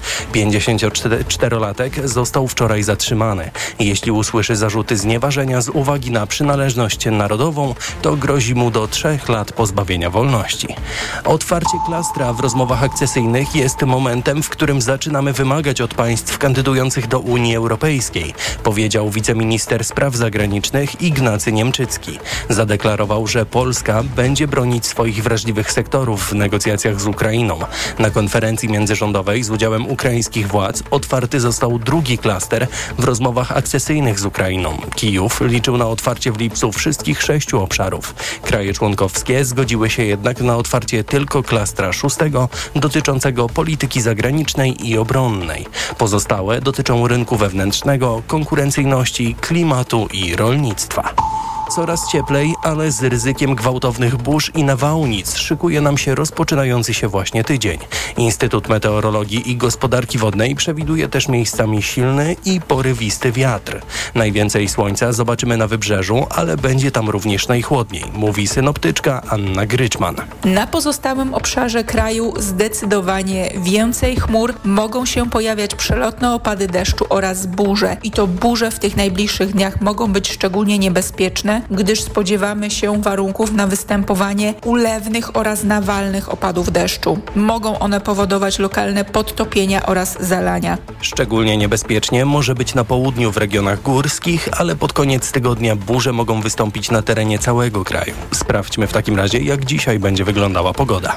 pięćdziesięcioczterolatek został wczoraj zatrzymany. Jeśli usłyszy zarzuty znieważenia z uwagi na przynależność narodową, to grozi mu do trzech lat pozbawienia wolności. Otwarcie klastra w rozmowach akcesyjnych jest momentem, w którym zaczynamy wymagać od państw kandydujących do Unii Europejskiej, powiedział wiceminister spraw zagranicznych Ignacy Niemczycki. Zadeklarował, że Polska będzie bronić swoich wrażliwych sektorów w negocjacjach z Ukrainą. Na konferencji międzyrządowej z udziałem ukraińskich władz otwarty został drugi klaster w rozmowach akcesyjnych z Ukrainą. Kijów liczył na otwarcie w lipcu wszystkich sześciu obszarów. Kraje członkowskie zgodziły się jednak na otwarcie tylko klastra szóstego dotyczącego polityki zagranicznej i obronnej. Pozostałe dotyczą rynku wewnętrznego, konkurencyjności, klimatu i rolnictwa. Coraz cieplej, ale z ryzykiem gwałtownych burz i nawałnic szykuje nam się rozpoczynający się właśnie tydzień. Instytut Meteorologii i Gospodarki Wodnej przewiduje też miejscami silny i porywisty wiatr. Najwięcej słońca zobaczymy na wybrzeżu, ale będzie tam również najchłodniej, mówi synoptyczka Anna Gryczman. Na pozostałym obszarze kraju zdecydowanie więcej chmur, mogą się pojawiać przelotne opady deszczu oraz burze. I to burze w tych najbliższych dniach mogą być szczególnie niebezpieczne, gdyż spodziewamy się warunków na występowanie ulewnych oraz nawalnych opadów deszczu. Mogą one powodować lokalne podtopienia oraz zalania. Szczególnie niebezpiecznie może być na południu w regionach górskich, ale pod koniec tygodnia burze mogą wystąpić na terenie całego kraju. Sprawdźmy w takim razie, jak dzisiaj będzie wyglądała pogoda.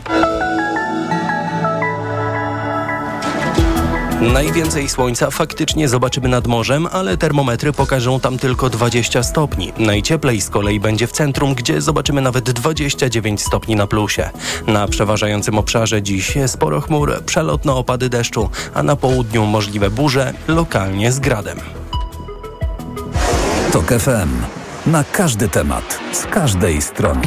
Najwięcej słońca faktycznie zobaczymy nad morzem, ale termometry pokażą tam tylko dwadzieścia stopni. Najcieplej z kolei będzie w centrum, gdzie zobaczymy nawet dwadzieścia dziewięć stopni na plusie. Na przeważającym obszarze dziś sporo chmur, przelotne opady deszczu, a na południu możliwe burze, lokalnie z gradem. TOK F M. Na każdy temat, z każdej strony.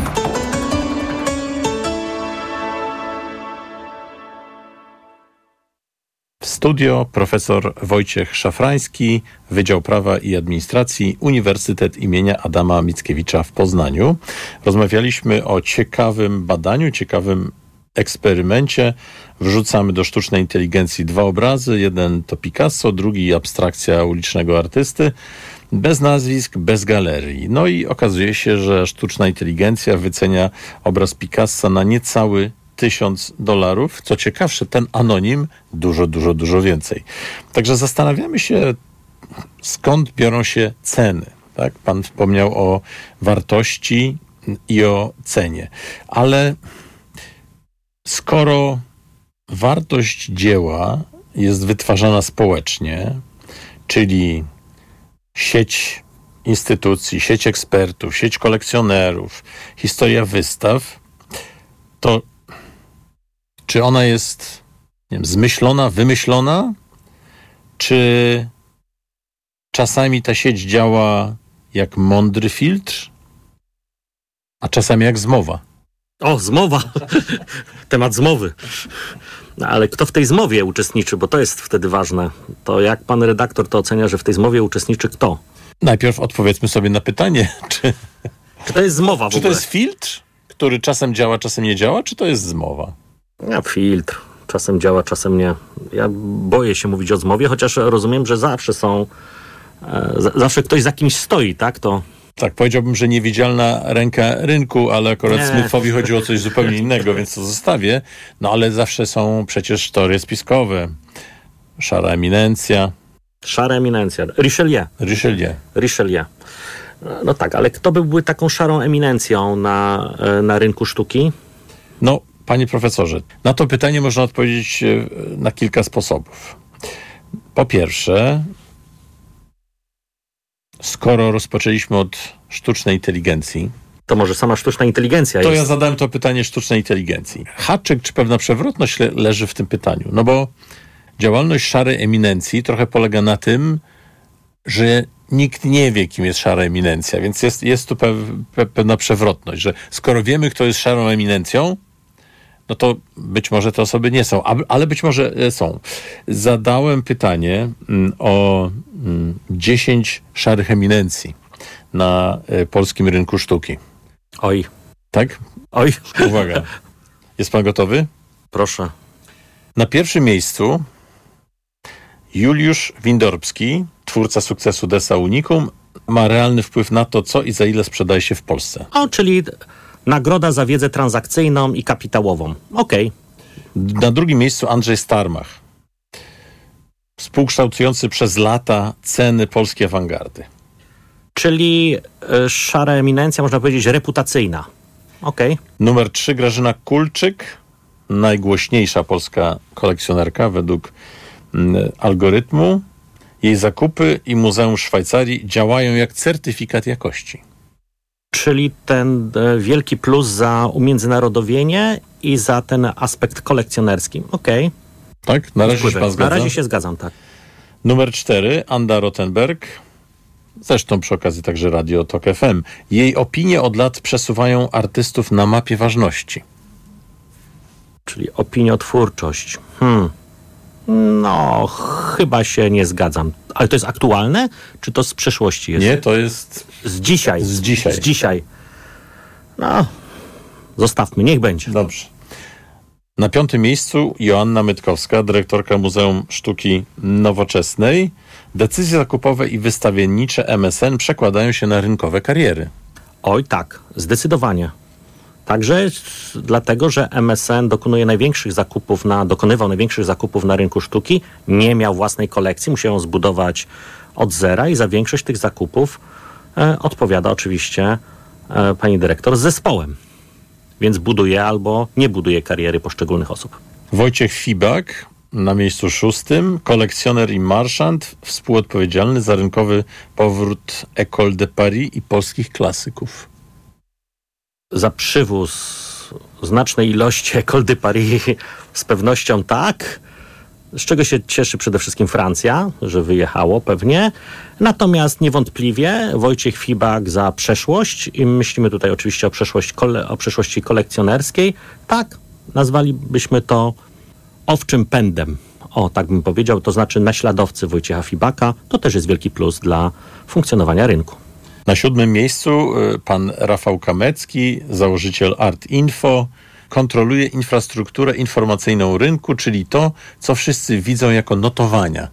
W studio profesor Wojciech Szafrański, Wydział Prawa i Administracji, Uniwersytet imienia Adama Mickiewicza w Poznaniu. Rozmawialiśmy o ciekawym badaniu, ciekawym eksperymencie. Wrzucamy do sztucznej inteligencji dwa obrazy. Jeden to Picasso, drugi abstrakcja ulicznego artysty. Bez nazwisk, bez galerii. No i okazuje się, że sztuczna inteligencja wycenia obraz Picassa na niecały tysiąc dolarów. Co ciekawsze, ten anonim dużo, dużo, dużo więcej. Także zastanawiamy się, skąd biorą się ceny. Tak? Pan wspomniał o wartości i o cenie. Ale skoro wartość dzieła jest wytwarzana społecznie, czyli sieć instytucji, sieć ekspertów, sieć kolekcjonerów, historia wystaw, to czy ona jest, nie wiem, zmyślona, wymyślona, czy czasami ta sieć działa jak mądry filtr, a czasami jak zmowa? O, zmowa! Temat zmowy. No, ale kto w tej zmowie uczestniczy, bo to jest wtedy ważne. To jak pan redaktor to ocenia, że w tej zmowie uczestniczy kto? Najpierw odpowiedzmy sobie na pytanie, czy... Czy to jest zmowa w Czy ogóle? to jest filtr, który czasem działa, czasem nie działa, czy to jest zmowa? Ja, filtr. Czasem działa, czasem nie. Ja boję się mówić o zmowie, chociaż rozumiem, że zawsze są... E, z- zawsze ktoś za kimś stoi, tak? To... Tak, powiedziałbym, że niewidzialna ręka rynku, ale akurat Nie. Smithowi chodziło o coś zupełnie innego, więc to zostawię. No ale zawsze są przecież teorie spiskowe. Szara eminencja. Szara eminencja. Richelieu. Richelieu. Richelieu. No tak, ale kto by był taką szarą eminencją na, na rynku sztuki? No, panie profesorze, na to pytanie można odpowiedzieć na kilka sposobów. Po pierwsze, skoro rozpoczęliśmy od sztucznej inteligencji, to może sama sztuczna inteligencja to jest... ja zadałem to pytanie sztucznej inteligencji. Haczyk czy pewna przewrotność le- leży w tym pytaniu? No bo działalność szarej eminencji trochę polega na tym, że nikt nie wie, kim jest szara eminencja, więc jest, jest tu pew- pe- pewna przewrotność, że skoro wiemy, kto jest szarą eminencją, no to być może te osoby nie są, a, ale być może e, są. Zadałem pytanie mm, o mm, dziesięć szarych eminencji na e, polskim rynku sztuki. Oj. Tak? Oj. Uwaga. Jest pan gotowy? Proszę. Na pierwszym miejscu Juliusz Windorbski, twórca sukcesu Desa Unicum, ma realny wpływ na to, co i za ile sprzedaje się w Polsce. O, czyli nagroda za wiedzę transakcyjną i kapitałową. Okej. Okay. Na drugim miejscu Andrzej Starmach, współkształtujący przez lata ceny polskiej awangardy. Czyli y, szara eminencja, można powiedzieć, reputacyjna. Okej. Okay. Numer trzy Grażyna Kulczyk, najgłośniejsza polska kolekcjonerka według mm, algorytmu. Jej zakupy i Muzeum Szwajcarii działają jak certyfikat jakości. Czyli ten e, wielki plus za umiędzynarodowienie i za ten aspekt kolekcjonerski. Okej. Okay. Tak? Na razie się pan zgadza? Na razie się zgadzam, tak. Numer cztery Anda Rothenberg. Zresztą przy okazji także Radio Tok F M. Jej opinie od lat przesuwają artystów na mapie ważności. Czyli opiniotwórczość. Hmm. No, chyba się nie zgadzam. Ale to jest aktualne? Czy to z przeszłości jest? Nie, to jest... Z dzisiaj. Z dzisiaj. Z dzisiaj. No, zostawmy, niech będzie. Dobrze. Na piątym miejscu Joanna Mytkowska, dyrektorka Muzeum Sztuki Nowoczesnej. Decyzje zakupowe i wystawiennicze M S N przekładają się na rynkowe kariery. Oj tak, zdecydowanie. Także dlatego, że M S N dokonuje największych zakupów na, dokonywał największych zakupów na rynku sztuki, nie miał własnej kolekcji, musiał ją zbudować od zera i za większość tych zakupów e, odpowiada oczywiście e, pani dyrektor z zespołem. Więc buduje albo nie buduje kariery poszczególnych osób. Wojciech Fibak na miejscu szóstym, kolekcjoner i marszant, współodpowiedzialny za rynkowy powrót École de Paris i polskich klasyków. Za przywóz znacznej ilości École de Paris z pewnością tak, z czego się cieszy przede wszystkim Francja, że wyjechało pewnie. Natomiast niewątpliwie Wojciech Fibak za przeszłość i myślimy tutaj oczywiście o, przeszłość, o przeszłości kolekcjonerskiej. Tak, nazwalibyśmy to owczym pędem. O, tak bym powiedział, to znaczy naśladowcy Wojciecha Fibaka. To też jest wielki plus dla funkcjonowania rynku. Na siódmym miejscu pan Rafał Kamecki, założyciel Art Info, kontroluje infrastrukturę informacyjną rynku, czyli to, co wszyscy widzą jako notowania.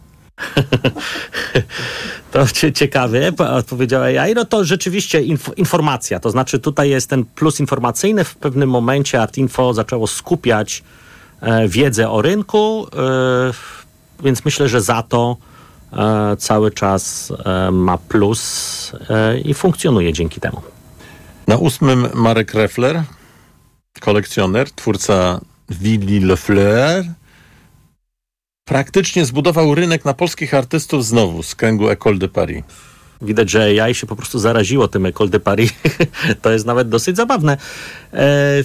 To ciekawe, odpowiedziała A I. No to rzeczywiście inf- informacja, to znaczy tutaj jest ten plus informacyjny. W pewnym momencie Art Info zaczęło skupiać e, wiedzę o rynku, e, więc myślę, że za to e, cały czas e, ma plus e, i funkcjonuje dzięki temu. Na ósmym Marek Reffler, kolekcjoner, twórca Willy Lefleur, praktycznie zbudował rynek na polskich artystów znowu z kręgu École de Paris. Widać, że A I się po prostu zaraziło tym École de Paris. To jest nawet dosyć zabawne. E,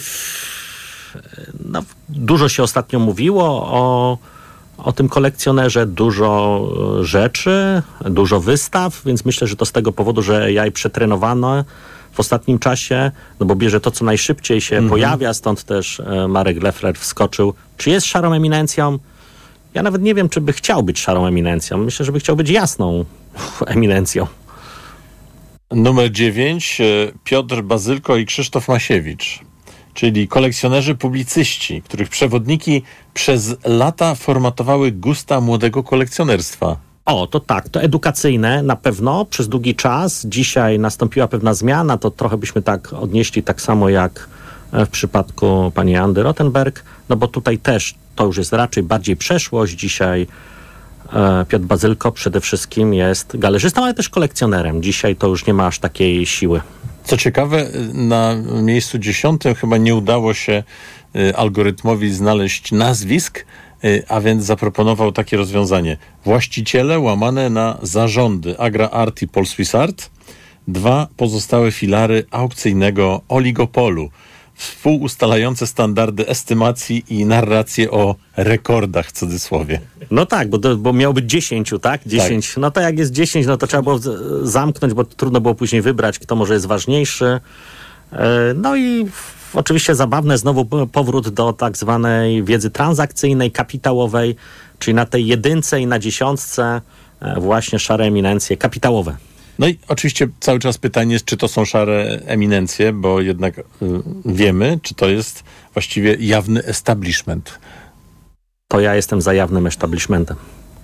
no, dużo się ostatnio mówiło o, o tym kolekcjonerze, dużo rzeczy, dużo wystaw, więc myślę, że to z tego powodu, że A I przetrenowano w ostatnim czasie, no bo bierze to, co najszybciej się mm-hmm. pojawia, stąd też e, Marek Leffler wskoczył. Czy jest szarą eminencją? Ja nawet nie wiem, czy by chciał być szarą eminencją. Myślę, że by chciał być jasną eminencją. Numer dziewięć. Piotr Bazylko i Krzysztof Masiewicz, czyli kolekcjonerzy publicyści, których przewodniki przez lata formatowały gusta młodego kolekcjonerstwa. O, to tak, to edukacyjne na pewno przez długi czas. Dzisiaj nastąpiła pewna zmiana, to trochę byśmy tak odnieśli tak samo jak w przypadku pani Andy Rottenberg, no bo tutaj też to już jest raczej bardziej przeszłość. Dzisiaj e, Piotr Bazylko przede wszystkim jest galerzystą, ale też kolekcjonerem. Dzisiaj to już nie ma aż takiej siły. Co ciekawe, na miejscu dziesiątym chyba nie udało się y, algorytmowi znaleźć nazwisk, y, a więc zaproponował takie rozwiązanie. Właściciele łamane na zarządy Agra Art i Polswiss Art, dwa pozostałe filary aukcyjnego oligopolu, współustalające standardy estymacji i narracje o rekordach w cudzysłowie. No tak, bo, to, bo miało być dziesięć, tak? dziesięć. Tak. No to jak jest dziesięć, no to trzeba było zamknąć, bo trudno było później wybrać, kto może jest ważniejszy. No i oczywiście zabawne znowu powrót do tak zwanej wiedzy transakcyjnej, kapitałowej, czyli na tej jedynce i na dziesiątce właśnie szare eminencje kapitałowe. No i oczywiście cały czas pytanie jest, czy to są szare eminencje, bo jednak y, wiemy, czy to jest właściwie jawny establishment. To ja jestem za jawnym establishmentem.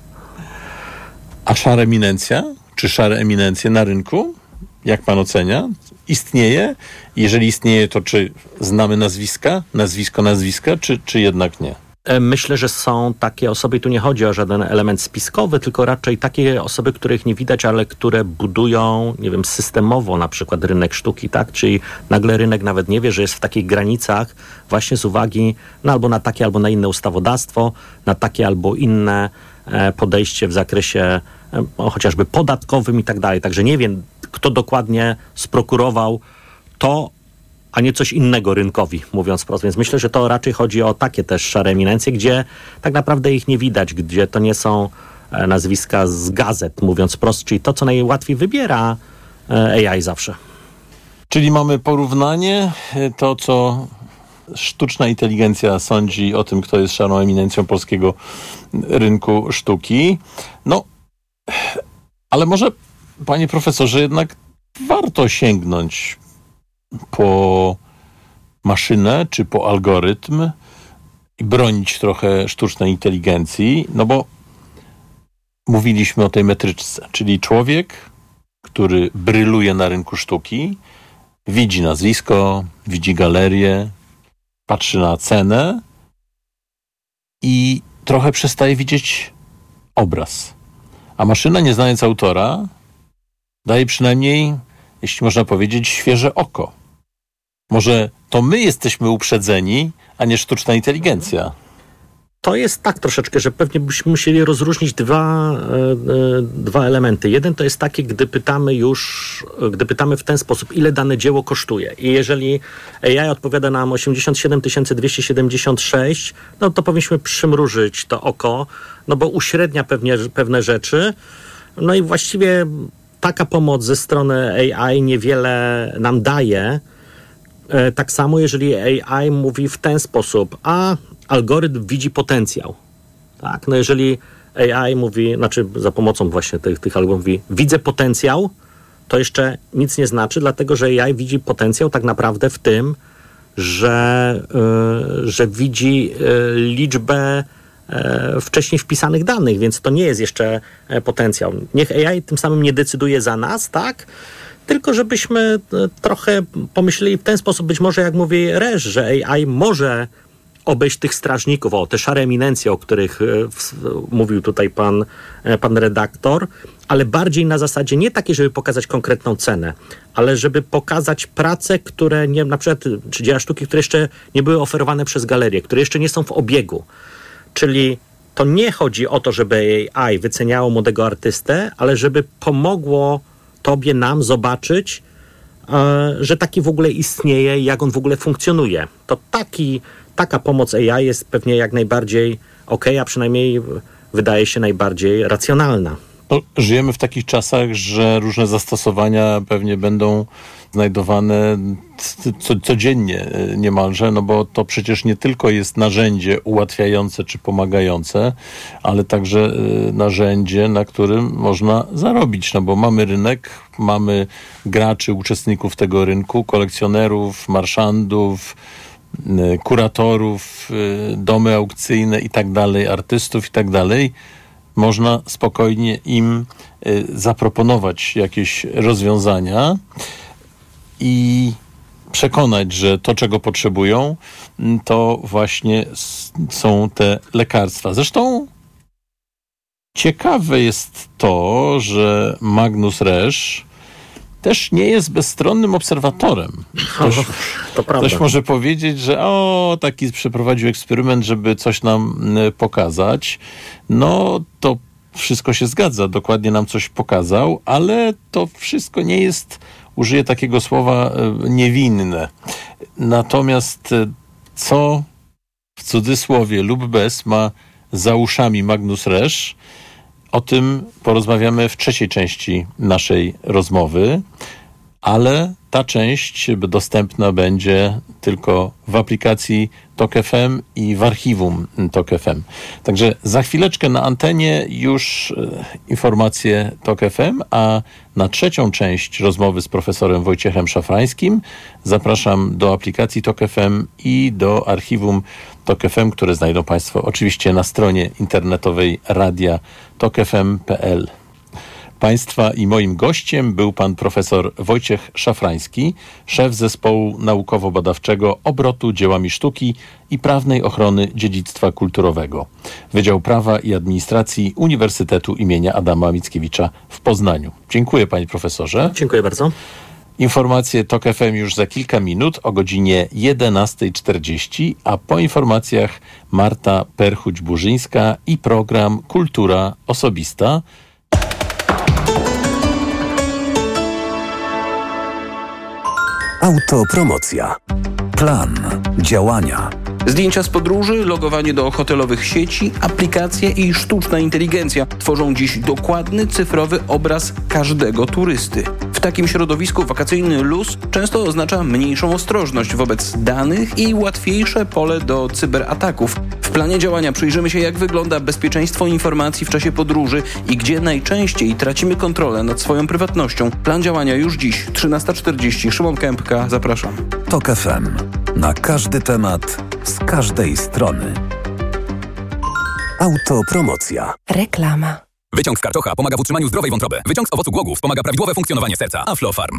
A szara eminencja, czy szare eminencje na rynku, jak pan ocenia, istnieje? Jeżeli istnieje, to czy znamy nazwiska, nazwisko nazwiska, czy, czy jednak nie? Myślę, że są takie osoby, i tu nie chodzi o żaden element spiskowy, tylko raczej takie osoby, których nie widać, ale które budują, nie wiem, systemowo na przykład rynek sztuki, tak? Czyli nagle rynek nawet nie wie, że jest w takich granicach właśnie z uwagi no, albo na takie, albo na inne ustawodawstwo, na takie albo inne e, podejście w zakresie e, o, chociażby podatkowym i tak dalej. Także nie wiem, kto dokładnie sprokurował to, a nie coś innego rynkowi, mówiąc wprost. Więc myślę, że to raczej chodzi o takie też szare eminencje, gdzie tak naprawdę ich nie widać, gdzie to nie są e, nazwiska z gazet, mówiąc wprost, czyli to, co najłatwiej wybiera e, A I zawsze. Czyli mamy porównanie, to co sztuczna inteligencja sądzi o tym, kto jest szarą eminencją polskiego rynku sztuki. No, ale może, panie profesorze, jednak warto sięgnąć po maszynę czy po algorytm i bronić trochę sztucznej inteligencji, no bo mówiliśmy o tej metryczce, czyli człowiek, który bryluje na rynku sztuki, widzi nazwisko, widzi galerię, patrzy na cenę i trochę przestaje widzieć obraz. A maszyna, nie znając autora, daje przynajmniej, jeśli można powiedzieć, świeże oko. Może to my jesteśmy uprzedzeni, a nie sztuczna inteligencja. To jest tak troszeczkę, że pewnie byśmy musieli rozróżnić dwa, e, dwa elementy. Jeden to jest taki, gdy pytamy już, gdy pytamy w ten sposób, ile dane dzieło kosztuje. I jeżeli A I odpowiada nam osiemdziesiąt siedem tysięcy dwieście siedemdziesiąt sześć, no to powinniśmy przymrużyć to oko, no bo uśrednia pewnie, pewne rzeczy. No i właściwie taka pomoc ze strony A I niewiele nam daje. E, tak samo, jeżeli A I mówi w ten sposób, a algorytm widzi potencjał. Tak, no jeżeli A I mówi, znaczy za pomocą właśnie tych, tych algorytmów mówi, widzę potencjał, to jeszcze nic nie znaczy, dlatego że A I widzi potencjał tak naprawdę w tym, że, yy, że widzi yy, liczbę yy, wcześniej wpisanych danych, więc to nie jest jeszcze yy, potencjał. Niech A I tym samym nie decyduje za nas, tak? Tylko żebyśmy yy, trochę pomyśleli w ten sposób, być może jak mówi Resz, że A I może obejść tych strażników, o, te szare eminencje, o których e, w, mówił tutaj pan, e, pan redaktor, ale bardziej na zasadzie nie takiej, żeby pokazać konkretną cenę, ale żeby pokazać prace, które nie, na przykład, czy dzieła sztuki, które jeszcze nie były oferowane przez galerię, które jeszcze nie są w obiegu. Czyli to nie chodzi o to, żeby A I wyceniało młodego artystę, ale żeby pomogło tobie, nam zobaczyć, e, że taki w ogóle istnieje i jak on w ogóle funkcjonuje. To taki Taka pomoc A I jest pewnie jak najbardziej okej, a przynajmniej wydaje się najbardziej racjonalna. No, żyjemy w takich czasach, że różne zastosowania pewnie będą znajdowane co, codziennie niemalże, no bo to przecież nie tylko jest narzędzie ułatwiające czy pomagające, ale także narzędzie, na którym można zarobić, no bo mamy rynek, mamy graczy, uczestników tego rynku, kolekcjonerów, marszandów, kuratorów, domy aukcyjne i tak dalej, artystów i tak dalej. Można spokojnie im zaproponować jakieś rozwiązania i przekonać, że to, czego potrzebują, to właśnie są te lekarstwa. Zresztą ciekawe jest to, że Magnus Resz też nie jest bezstronnym obserwatorem. Ktoś, o, to prawda. Ktoś może powiedzieć, że o, taki przeprowadził eksperyment, żeby coś nam pokazać. No, to wszystko się zgadza. Dokładnie nam coś pokazał, ale to wszystko nie jest, użyję takiego słowa, niewinne. Natomiast co w cudzysłowie lub bez ma za uszami Magnus Resz, o tym porozmawiamy w trzeciej części naszej rozmowy, ale ta część dostępna będzie tylko w aplikacji Tok F M i w archiwum Tok F M. Także za chwileczkę na antenie już e, informacje Tok F M, a na trzecią część rozmowy z profesorem Wojciechem Szafrańskim zapraszam do aplikacji Tok F M i do archiwum Tok F M, które znajdą Państwo oczywiście na stronie internetowej radia tok f m kropka p l. Państwa i moim gościem był pan profesor Wojciech Szafrański, szef zespołu naukowo-badawczego obrotu dziełami sztuki i prawnej ochrony dziedzictwa kulturowego, Wydział Prawa i Administracji Uniwersytetu imienia Adama Mickiewicza w Poznaniu. Dziękuję, panie profesorze. Dziękuję bardzo. Informacje Tok F M już za kilka minut o godzinie jedenasta czterdzieści, a po informacjach Marta Perchuć-Burzyńska i program Kultura Osobista. Autopromocja. Plan działania. Zdjęcia z podróży, logowanie do hotelowych sieci, aplikacje i sztuczna inteligencja tworzą dziś dokładny cyfrowy obraz każdego turysty. W takim środowisku wakacyjny luz często oznacza mniejszą ostrożność wobec danych i łatwiejsze pole do cyberataków. W planie działania przyjrzymy się, jak wygląda bezpieczeństwo informacji w czasie podróży i gdzie najczęściej tracimy kontrolę nad swoją prywatnością. Plan działania już dziś, trzynasta czterdzieści. Szymon Kępka, zapraszam. Tok F M. Na każdy temat z każdej strony. Autopromocja. Reklama. Wyciąg z karczocha pomaga w utrzymaniu zdrowej wątroby. Wyciąg z owocu głogów wspomaga prawidłowe funkcjonowanie serca. Aflofarm.